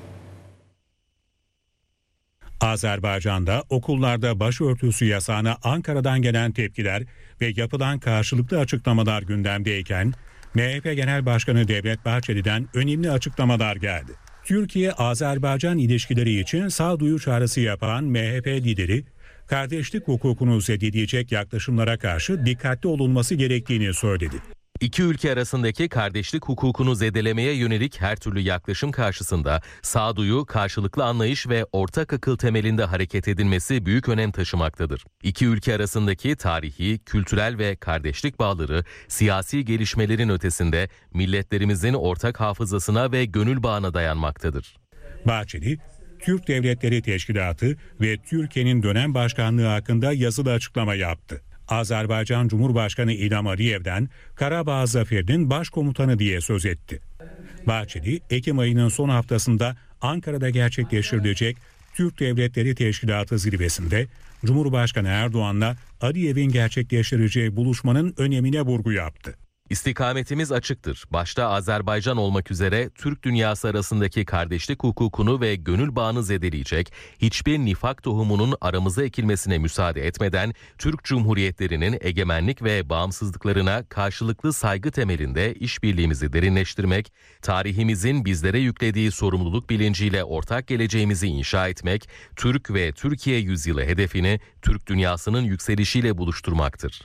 Azerbaycan'da okullarda başörtüsü yasağına Ankara'dan gelen tepkiler ve yapılan karşılıklı açıklamalar gündemdeyken M H P Genel Başkanı Devlet Bahçeli'den önemli açıklamalar geldi. Türkiye-Azerbaycan ilişkileri için sağduyu çağrısı yapan M H P lideri, kardeşlik hukukunu zedeleyecek yaklaşımlara karşı dikkatli olunması gerektiğini söyledi. İki ülke arasındaki kardeşlik hukukunu zedelemeye yönelik her türlü yaklaşım karşısında sağduyu, karşılıklı anlayış ve ortak akıl temelinde hareket edilmesi büyük önem taşımaktadır. İki ülke arasındaki tarihi, kültürel ve kardeşlik bağları siyasi gelişmelerin ötesinde milletlerimizin ortak hafızasına ve gönül bağına dayanmaktadır. Bahçeli, Türk Devletleri Teşkilatı ve Türkiye'nin dönem başkanlığı hakkında yazılı açıklama yaptı. Azerbaycan Cumhurbaşkanı İlham Aliyev'den Karabağ Zaferi'nin başkomutanı diye söz etti. Bahçeli, Ekim ayının son haftasında Ankara'da gerçekleştirilecek Türk Devletleri Teşkilatı zirvesinde Cumhurbaşkanı Erdoğan'la Aliyev'in gerçekleştireceği buluşmanın önemine vurgu yaptı. İstikametimiz açıktır. Başta Azerbaycan olmak üzere Türk dünyası arasındaki kardeşlik hukukunu ve gönül bağını zedeleyecek hiçbir nifak tohumunun aramıza ekilmesine müsaade etmeden Türk Cumhuriyetlerinin egemenlik ve bağımsızlıklarına karşılıklı saygı temelinde işbirliğimizi derinleştirmek, tarihimizin bizlere yüklediği sorumluluk bilinciyle ortak geleceğimizi inşa etmek, Türk ve Türkiye yüzyılı hedefini Türk dünyasının yükselişiyle buluşturmaktır.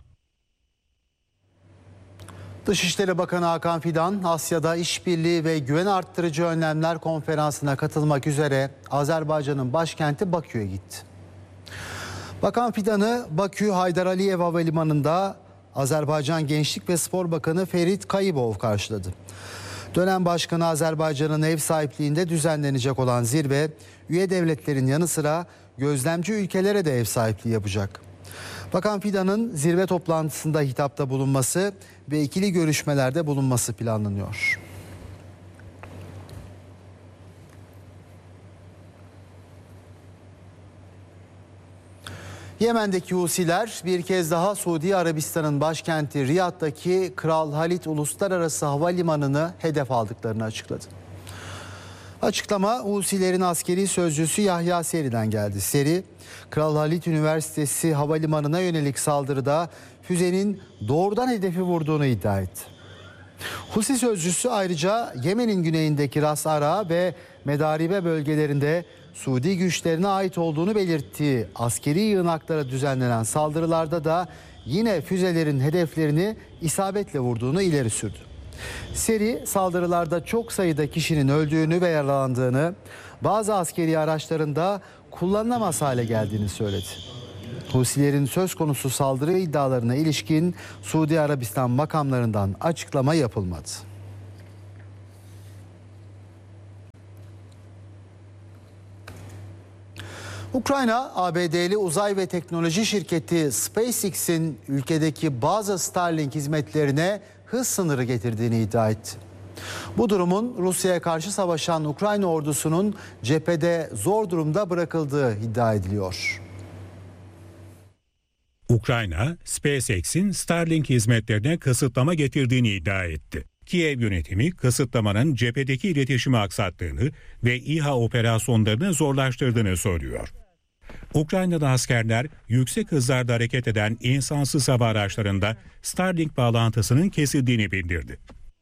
Dışişleri Bakanı Hakan Fidan, Asya'da işbirliği ve güven arttırıcı önlemler konferansına katılmak üzere Azerbaycan'ın başkenti Bakü'ye gitti. Bakan Fidan'ı Bakü Haydar Aliyev Havalimanı'nda Azerbaycan Gençlik ve Spor Bakanı Ferit Kayıbov karşıladı. Dönem Başkanı Azerbaycan'ın ev sahipliğinde düzenlenecek olan zirve, üye devletlerin yanı sıra gözlemci ülkelere de ev sahipliği yapacak. Bakan Fidan'ın zirve toplantısında hitapta bulunması ve ikili görüşmelerde bulunması planlanıyor. Yemen'deki Husiler bir kez daha Suudi Arabistan'ın başkenti Riyad'daki Kral Halid Uluslararası Havalimanı'nı hedef aldıklarını açıkladı. Açıklama Husilerin askeri sözcüsü Yahya Seri'den geldi. Seri, Kral Halid Üniversitesi Havalimanı'na yönelik saldırıda füzenin doğrudan hedefi vurduğunu iddia etti. Husi sözcüsü ayrıca Yemen'in güneyindeki Ras Ara ve Medaribe bölgelerinde Suudi güçlerine ait olduğunu belirttiği askeri yığınaklara düzenlenen saldırılarda da yine füzelerin hedeflerini isabetle vurduğunu ileri sürdü. Seri saldırılarda çok sayıda kişinin öldüğünü ve yaralandığını, bazı askeri araçların da kullanılamaz hale geldiğini söyledi. Husilerin söz konusu saldırı iddialarına ilişkin Suudi Arabistan makamlarından açıklama yapılmadı. Ukrayna, A B D'li uzay ve teknoloji şirketi SpaceX'in ülkedeki bazı Starlink hizmetlerine hız sınırı getirdiğini iddia etti. Bu durumun Rusya'ya karşı savaşan Ukrayna ordusunun cephede zor durumda bırakıldığı iddia ediliyor. Ukrayna, SpaceX'in Starlink hizmetlerine kısıtlama getirdiğini iddia etti. Kiev yönetimi kısıtlamanın cephedeki iletişimi aksattığını ve İHA operasyonlarını zorlaştırdığını söylüyor. Ukrayna'da askerler yüksek hızlarda hareket eden insansız hava araçlarında Starlink bağlantısının kesildiğini bildirdi.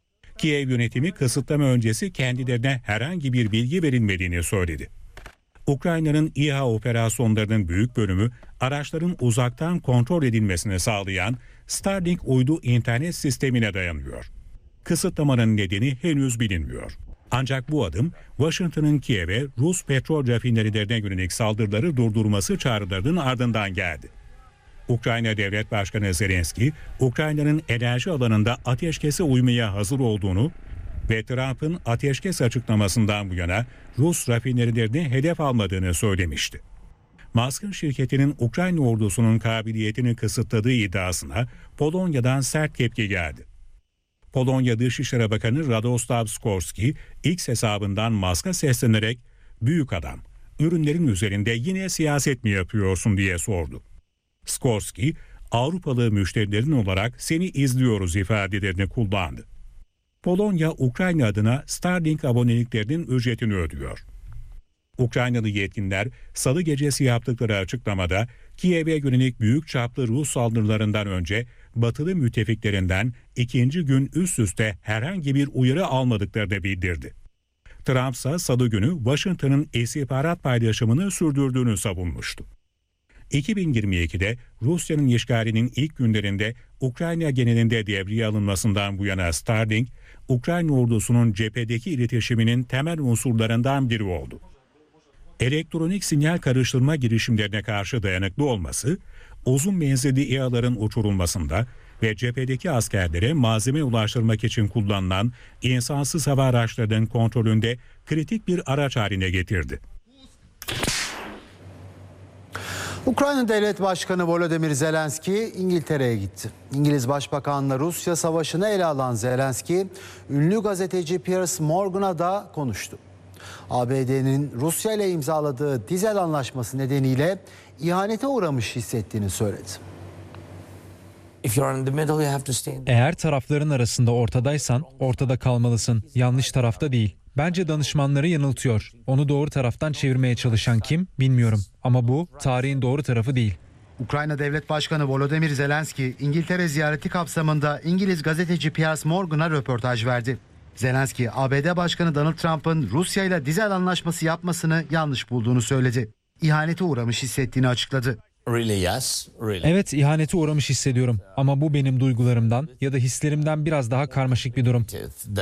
Kiev yönetimi kısıtlama öncesi kendilerine herhangi bir bilgi verilmediğini söyledi. Ukrayna'nın İHA operasyonlarının büyük bölümü araçların uzaktan kontrol edilmesini sağlayan Starlink uydu internet sistemine dayanıyor. Kısıtlamanın nedeni henüz bilinmiyor. Ancak bu adım Washington'ın Kiev'e Rus petrol rafinerilerine yönelik saldırıları durdurması çağrılarının ardından geldi. Ukrayna Devlet Başkanı Zelenski, Ukrayna'nın enerji alanında ateşkese uymaya hazır olduğunu ve Trump'ın ateşkes açıklamasından bu yana Rus rafinerilerini hedef almadığını söylemişti. Musk'ın şirketinin Ukrayna ordusunun kabiliyetini kısıtladığı iddiasına Polonya'dan sert tepki geldi. Polonya Dışişleri Bakanı Radoslav Sikorski X hesabından Musk'a seslenerek "Büyük adam, ürünlerin üzerinde yine siyaset mi yapıyorsun?" diye sordu. Sikorski, "Avrupalı müşterilerin olarak seni izliyoruz" ifadelerini kullandı. Polonya, Ukrayna adına Starlink aboneliklerinin ücretini ödüyor. Ukraynalı yetkililer Salı gecesi yaptıkları açıklamada Kiev'e yönelik büyük çaplı Rus saldırılarından önce Batılı müttefiklerinden ikinci gün üst üste herhangi bir uyarı almadıklarını bildirdi. Trump ise Salı günü Washington'ın istihbarat paylaşımını sürdürdüğünü savunmuştu. iki bin yirmi ikide Rusya'nın işgalinin ilk günlerinde Ukrayna genelinde devreye alınmasından bu yana Starlink, Ukrayna ordusunun cephedeki iletişiminin temel unsurlarından biri oldu. Elektronik sinyal karıştırma girişimlerine karşı dayanıklı olması, uzun menzilli İHA'ların uçurulmasında ve cephedeki askerlere malzeme ulaştırmak için kullanılan insansız hava araçlarının kontrolünde kritik bir araç haline getirdi. Ukrayna Devlet Başkanı Volodymyr Zelenski İngiltere'ye gitti. İngiliz Başbakan'la Rusya savaşını ele alan Zelenski, ünlü gazeteci Piers Morgan'a da konuştu. A B D'nin Rusya ile imzaladığı dizel anlaşması nedeniyle ihanete uğramış hissettiğini söyledi. Eğer tarafların arasında ortadaysan ortada kalmalısın. Yanlış tarafta değil. Bence danışmanları yanıltıyor. Onu doğru taraftan çevirmeye çalışan kim bilmiyorum. Ama bu tarihin doğru tarafı değil. Ukrayna Devlet Başkanı Volodymyr Zelenski İngiltere ziyareti kapsamında İngiliz gazeteci Piers Morgan'a röportaj verdi. Zelenski, A B D Başkanı Donald Trump'ın Rusya ile dizel anlaşması yapmasını yanlış bulduğunu söyledi. İhanete uğramış hissettiğini açıkladı. Evet, ihanete uğramış hissediyorum. Ama bu benim duygularımdan ya da hislerimden biraz daha karmaşık bir durum.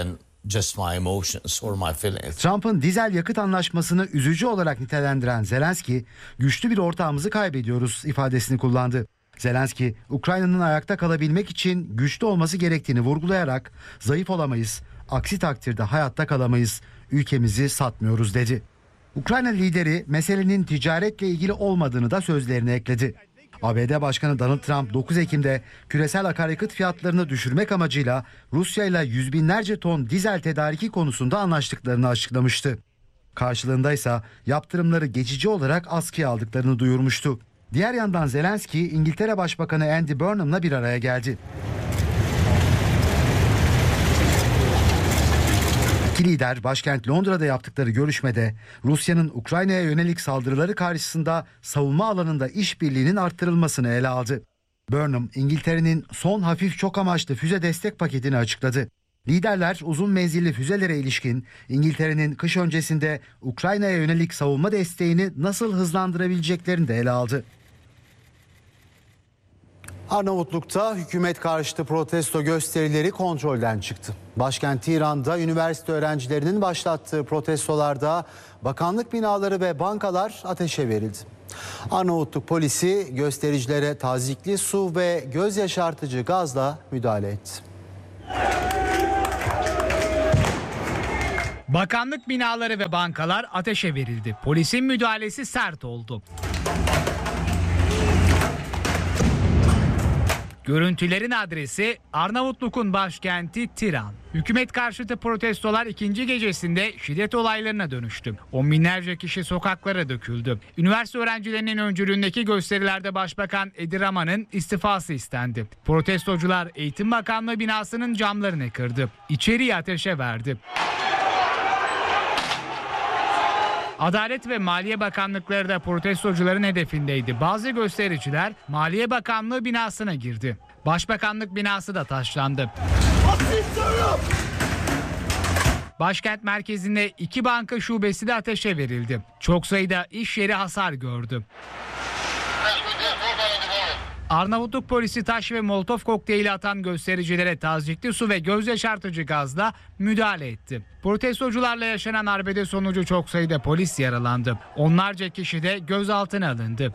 Trump'ın dizel yakıt anlaşmasını üzücü olarak nitelendiren Zelenski, güçlü bir ortağımızı kaybediyoruz ifadesini kullandı. Zelenski, Ukrayna'nın ayakta kalabilmek için güçlü olması gerektiğini vurgulayarak zayıf olamayız, aksi takdirde hayatta kalamayız, ülkemizi satmıyoruz dedi. Ukrayna lideri meselenin ticaretle ilgili olmadığını da sözlerine ekledi. A B D Başkanı Donald Trump dokuz Ekim'de küresel akaryakıt fiyatlarını düşürmek amacıyla Rusya ile yüz binlerce ton dizel tedariki konusunda anlaştıklarını açıklamıştı. Karşılığında ise yaptırımları geçici olarak askıya aldıklarını duyurmuştu. Diğer yandan Zelenski, İngiltere Başbakanı Andy Burnham'la bir araya geldi. İki lider başkent Londra'da yaptıkları görüşmede Rusya'nın Ukrayna'ya yönelik saldırıları karşısında savunma alanında işbirliğinin arttırılmasını ele aldı. Burnham, İngiltere'nin son hafif çok amaçlı füze destek paketini açıkladı. Liderler uzun menzilli füzelere ilişkin İngiltere'nin kış öncesinde Ukrayna'ya yönelik savunma desteğini nasıl hızlandırabileceklerini de ele aldı. Arnavutluk'ta hükümet karşıtı protesto gösterileri kontrolden çıktı. Başkent İran'da üniversite öğrencilerinin başlattığı protestolarda bakanlık binaları ve bankalar ateşe verildi. Arnavutluk polisi göstericilere tazikli su ve göz yaşartıcı gazla müdahale etti. Bakanlık binaları ve bankalar ateşe verildi. Polisin müdahalesi sert oldu. Görüntülerin adresi Arnavutluk'un başkenti Tiran. Hükümet karşıtı protestolar ikinci gecesinde şiddet olaylarına dönüştü. On binlerce kişi sokaklara döküldü. Üniversite öğrencilerinin öncülüğündeki gösterilerde Başbakan Edi Rama'nın istifası istendi. Protestocular Eğitim Bakanlığı binasının camlarını kırdı. İçeriği ateşe verdi. Adalet ve Maliye Bakanlıkları da protestocuların hedefindeydi. Bazı göstericiler Maliye Bakanlığı binasına girdi. Başbakanlık binası da taşlandı. Başkent merkezinde iki banka şubesi de ateşe verildi. Çok sayıda iş yeri hasar gördü. Arnavutluk polisi taş ve molotof kokteyli atan göstericilere tazikli su ve göz yaşartıcı gazla müdahale etti. Protestocularla yaşanan arbede sonucu çok sayıda polis yaralandı. Onlarca kişi de gözaltına alındı.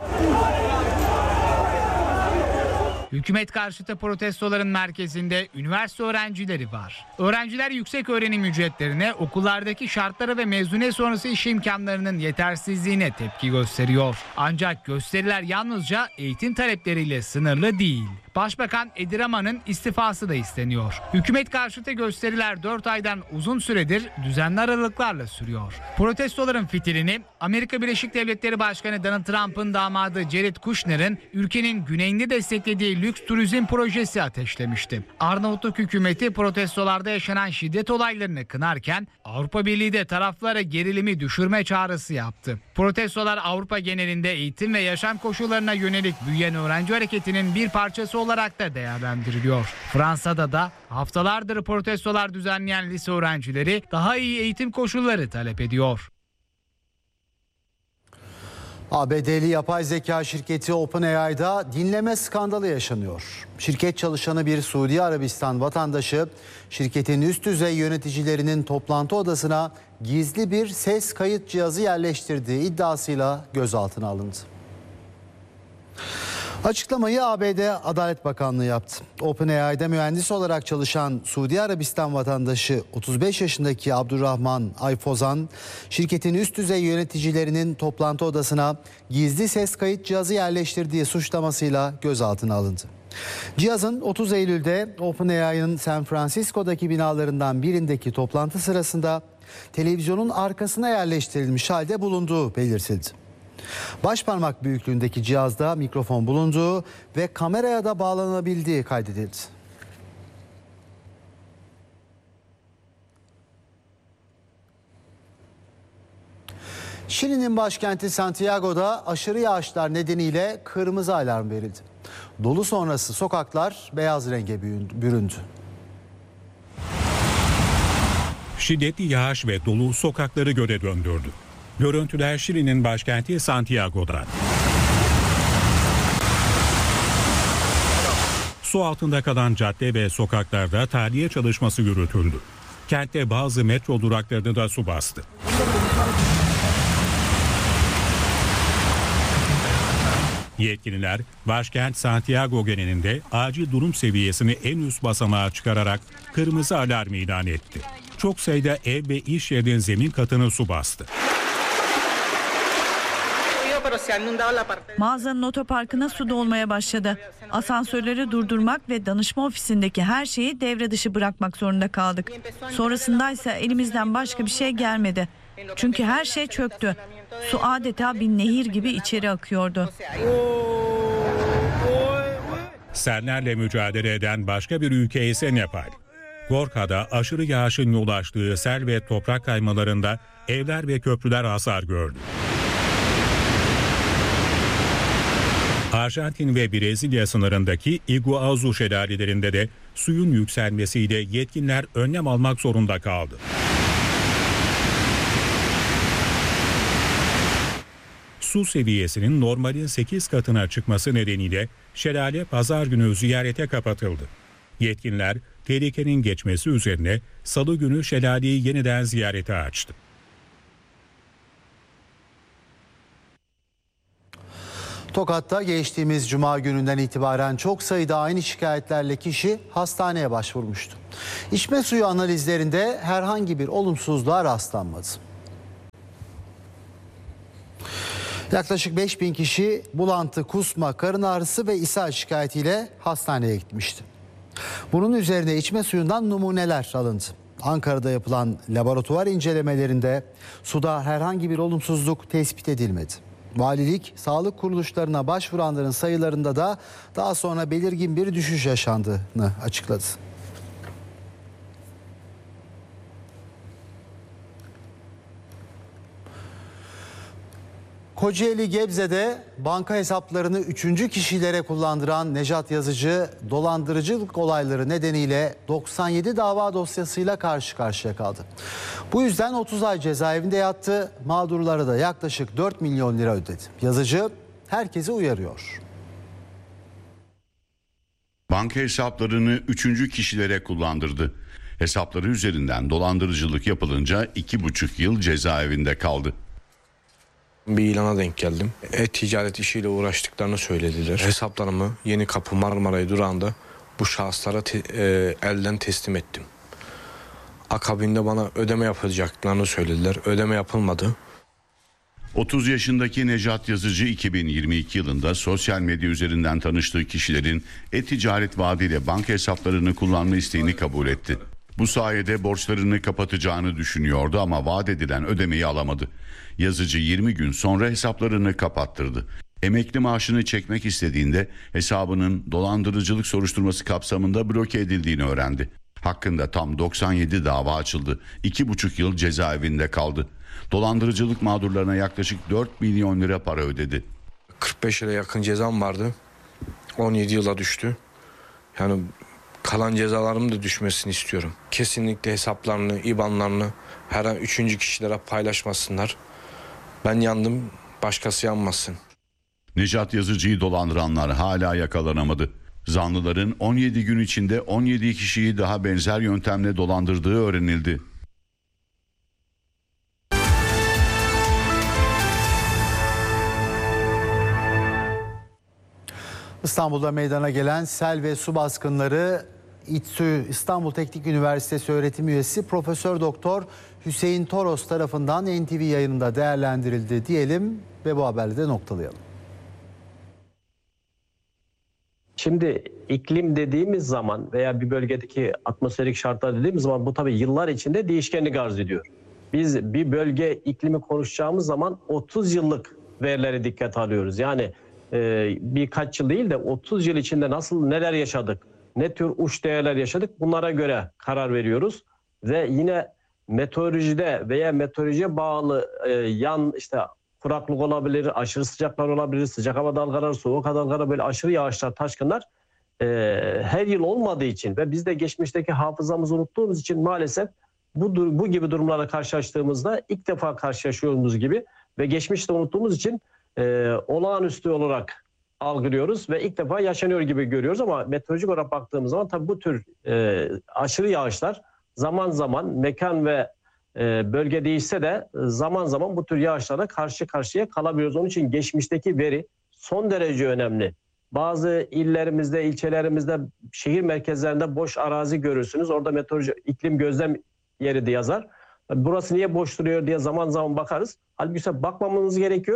Hükümet karşıtı protestoların merkezinde üniversite öğrencileri var. Öğrenciler yüksek öğrenim ücretlerine, okullardaki şartlara ve mezuniyet sonrası iş imkanlarının yetersizliğine tepki gösteriyor. Ancak gösteriler yalnızca eğitim talepleriyle sınırlı değil. Başbakan Edi Rama'nın istifası da isteniyor. Hükümet karşıtı gösteriler dört aydan uzun süredir düzenli aralıklarla sürüyor. Protestoların fitilini Amerika Birleşik Devletleri Başkanı Donald Trump'ın damadı Jared Kushner'ın ülkenin güneyinde desteklediği lüks turizm projesi ateşlemişti. Arnavutluk hükümeti protestolarda yaşanan şiddet olaylarını kınarken Avrupa Birliği de taraflara gerilimi düşürme çağrısı yaptı. Protestolar Avrupa genelinde eğitim ve yaşam koşullarına yönelik büyüyen öğrenci hareketinin bir parçası olarak da değerlendiriliyor. Fransa'da da haftalardır protestolar düzenleyen lise öğrencileri daha iyi eğitim koşulları talep ediyor. A B D'li yapay zeka şirketi OpenAI'da dinleme skandalı yaşanıyor. Şirket çalışanı bir Suudi Arabistan vatandaşı şirketin üst düzey yöneticilerinin toplantı odasına gizli bir ses kayıt cihazı yerleştirdiği iddiasıyla gözaltına alındı. Açıklamayı A B D Adalet Bakanlığı yaptı. OpenAI'de mühendis olarak çalışan Suudi Arabistan vatandaşı otuz beş yaşındaki Abdurrahman Ayfozan, şirketin üst düzey yöneticilerinin toplantı odasına gizli ses kayıt cihazı yerleştirdiği suçlamasıyla gözaltına alındı. Cihazın otuz Eylül'de OpenAI'nin San Francisco'daki binalarından birindeki toplantı sırasında televizyonun arkasına yerleştirilmiş halde bulunduğu belirtildi. Başparmak büyüklüğündeki cihazda mikrofon bulunduğu ve kameraya da bağlanabildiği kaydedildi. Şili'nin başkenti Santiago'da aşırı yağışlar nedeniyle kırmızı alarm verildi. Dolu sonrası sokaklar beyaz renge büründü. Şiddetli yağış ve dolu sokakları göle döndürdü. Görüntüler Şili'nin başkenti Santiago'da. Su altında kalan cadde ve sokaklarda tahliye çalışması yürütüldü. Kentte bazı metro duraklarını da su bastı. Yetkililer başkent Santiago genelinde acil durum seviyesini en üst basamağa çıkararak kırmızı alarm ilan etti. Çok sayıda ev ve iş yerinin zemin katını su bastı. Mağazanın otoparkına su dolmaya başladı. Asansörleri durdurmak ve danışma ofisindeki her şeyi devre dışı bırakmak zorunda kaldık. Sonrasındaysa elimizden başka bir şey gelmedi. Çünkü her şey çöktü. Su adeta bir nehir gibi içeri akıyordu. Sellerle mücadele eden başka bir ülke ise Nepal. Gorka'da aşırı yağışın yol açtığı sel ve toprak kaymalarında evler ve köprüler hasar gördü. Arjantin ve Brezilya sınırındaki Iguazu şelalelerinde de suyun yükselmesiyle yetkililer önlem almak zorunda kaldı. Su seviyesinin normalin sekiz katına çıkması nedeniyle şelale pazar günü ziyarete kapatıldı. Yetkililer tehlikenin geçmesi üzerine salı günü şelaleyi yeniden ziyarete açtı. Tokat'ta geçtiğimiz cuma gününden itibaren çok sayıda aynı şikayetlerle kişi hastaneye başvurmuştu. İçme suyu analizlerinde herhangi bir olumsuzluğa rastlanmadı. Yaklaşık beş bin kişi bulantı, kusma, karın ağrısı ve ishal şikayetiyle hastaneye gitmişti. Bunun üzerine içme suyundan numuneler alındı. Ankara'da yapılan laboratuvar incelemelerinde suda herhangi bir olumsuzluk tespit edilmedi. Valilik, sağlık kuruluşlarına başvuranların sayılarında da daha sonra belirgin bir düşüş yaşandığını açıkladı. Kocaeli Gebze'de banka hesaplarını üçüncü kişilere kullandıran Nejat Yazıcı dolandırıcılık olayları nedeniyle doksan yedi dava dosyasıyla karşı karşıya kaldı. Bu yüzden otuz ay cezaevinde yattı, mağdurlara da yaklaşık dört milyon lira ödedi. Yazıcı herkesi uyarıyor. Banka hesaplarını üçüncü kişilere kullandırdı. Hesapları üzerinden dolandırıcılık yapılınca iki buçuk yıl cezaevinde kaldı. Bir ilana denk geldim. E-ticaret işiyle uğraştıklarını söylediler. Hesaplarımı Yenikapı Marmaray durağında bu şahıslara te- e, elden teslim ettim. Akabinde bana ödeme yapacaklarını söylediler. Ödeme yapılmadı. otuz yaşındaki Nejat Yazıcı iki bin yirmi iki yılında sosyal medya üzerinden tanıştığı kişilerin e-ticaret vaadiyle banka hesaplarını kullanma isteğini kabul etti. Bu sayede borçlarını kapatacağını düşünüyordu ama vaat edilen ödemeyi alamadı. Yazıcı yirmi gün sonra hesaplarını kapattırdı. Emekli maaşını çekmek istediğinde hesabının dolandırıcılık soruşturması kapsamında bloke edildiğini öğrendi. Hakkında tam doksan yedi dava açıldı. iki buçuk yıl cezaevinde kaldı. Dolandırıcılık mağdurlarına yaklaşık dört milyon lira para ödedi. kırk beş yıla yakın cezam vardı. on yedi yıla düştü. Yani kalan cezalarım da düşmesini istiyorum. Kesinlikle hesaplarını, İ B A N'larını her an üçüncü kişilere paylaşmasınlar. Ben yandım, başkası yanmasın. Nejat Yazıcı'yı dolandıranlar hala yakalanamadı. Zanlıların on yedi gün içinde on yedi kişiyi daha benzer yöntemle dolandırdığı öğrenildi. İstanbul'da meydana gelen sel ve su baskınları İTÜ İstanbul Teknik Üniversitesi öğretim üyesi Profesör Doktor Hüseyin Toros tarafından N T V yayınında değerlendirildi diyelim ve bu haberle de noktalayalım. Şimdi iklim dediğimiz zaman veya bir bölgedeki atmosferik şartlar dediğimiz zaman bu tabii yıllar içinde değişkenlik arz ediyor. Biz bir bölge iklimi konuşacağımız zaman otuz yıllık verileri dikkate alıyoruz. Yani e, birkaç yıl değil de otuz yıl içinde nasıl neler yaşadık, ne tür uç değerler yaşadık bunlara göre karar veriyoruz. Ve yine meteorolojide veya meteorolojiye bağlı e, yan işte kuraklık olabilir, aşırı sıcaklar olabilir, sıcak hava dalgaları, soğuk hava dalgaları, böyle aşırı yağışlar, taşkınlar e, her yıl olmadığı için ve biz de geçmişteki hafızamızı unuttuğumuz için maalesef bu, bu gibi durumlarla karşılaştığımızda ilk defa karşılaşıyoruz gibi ve geçmişte unuttuğumuz için e, olağanüstü olarak algılıyoruz ve ilk defa yaşanıyor gibi görüyoruz ama meteorolojik olarak baktığımız zaman tabii bu tür e, aşırı yağışlar zaman zaman mekan ve e, bölge değişse de zaman zaman bu tür yağışlarla karşı karşıya kalabiliyoruz. Onun için geçmişteki veri son derece önemli. Bazı illerimizde, ilçelerimizde, şehir merkezlerinde boş arazi görürsünüz. Orada meteoroloji iklim gözlem yeri de yazar. Burası niye boş duruyor diye zaman zaman bakarız. Halbuki bakmamamız gerekiyor.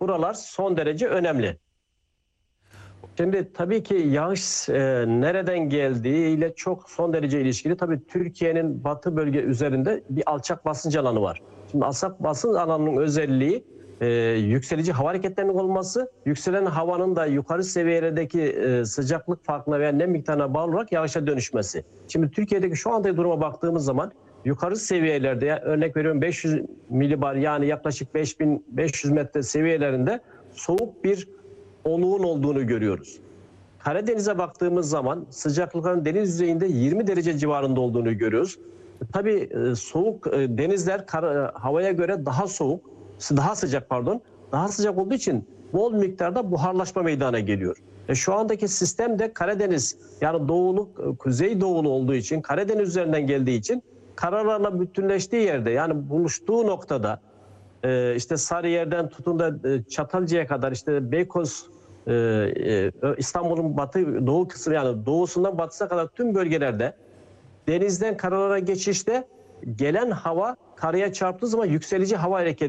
buralar son derece önemli. Şimdi tabii ki yağış e, nereden geldiğiyle çok son derece ilişkili. Tabii Türkiye'nin batı bölge üzerinde bir alçak basınç alanı var. Şimdi alçak basınç alanının özelliği e, yükselici hava hareketlerinin olması, yükselen havanın da yukarı seviyelerdeki e, sıcaklık farkına veya nem miktarına bağlı olarak yağışa dönüşmesi. Şimdi Türkiye'deki şu andaki duruma baktığımız zaman yukarı seviyelerde, yani örnek veriyorum beş yüz milibar yani yaklaşık beş bin beş yüz metre seviyelerinde soğuk bir oluğun olduğunu görüyoruz. Karadeniz'e baktığımız zaman sıcaklıkların deniz yüzeyinde yirmi derece civarında olduğunu görüyoruz. Tabii soğuk denizler havaya göre daha soğuk, daha sıcak pardon, daha sıcak olduğu için bol miktarda buharlaşma meydana geliyor. E şu andaki sistem de Karadeniz yani doğuluk, kuzey doğulu olduğu için Karadeniz üzerinden geldiği için karalarla bütünleştiği yerde yani buluştuğu noktada işte Sarıyer'den tutun da Çatalca'ya kadar işte Beykoz, İstanbul'un batı doğu kısmı yani doğusundan batısına kadar tüm bölgelerde denizden karalara geçişte gelen hava karaya çarptığı zaman yükselici hava hareketi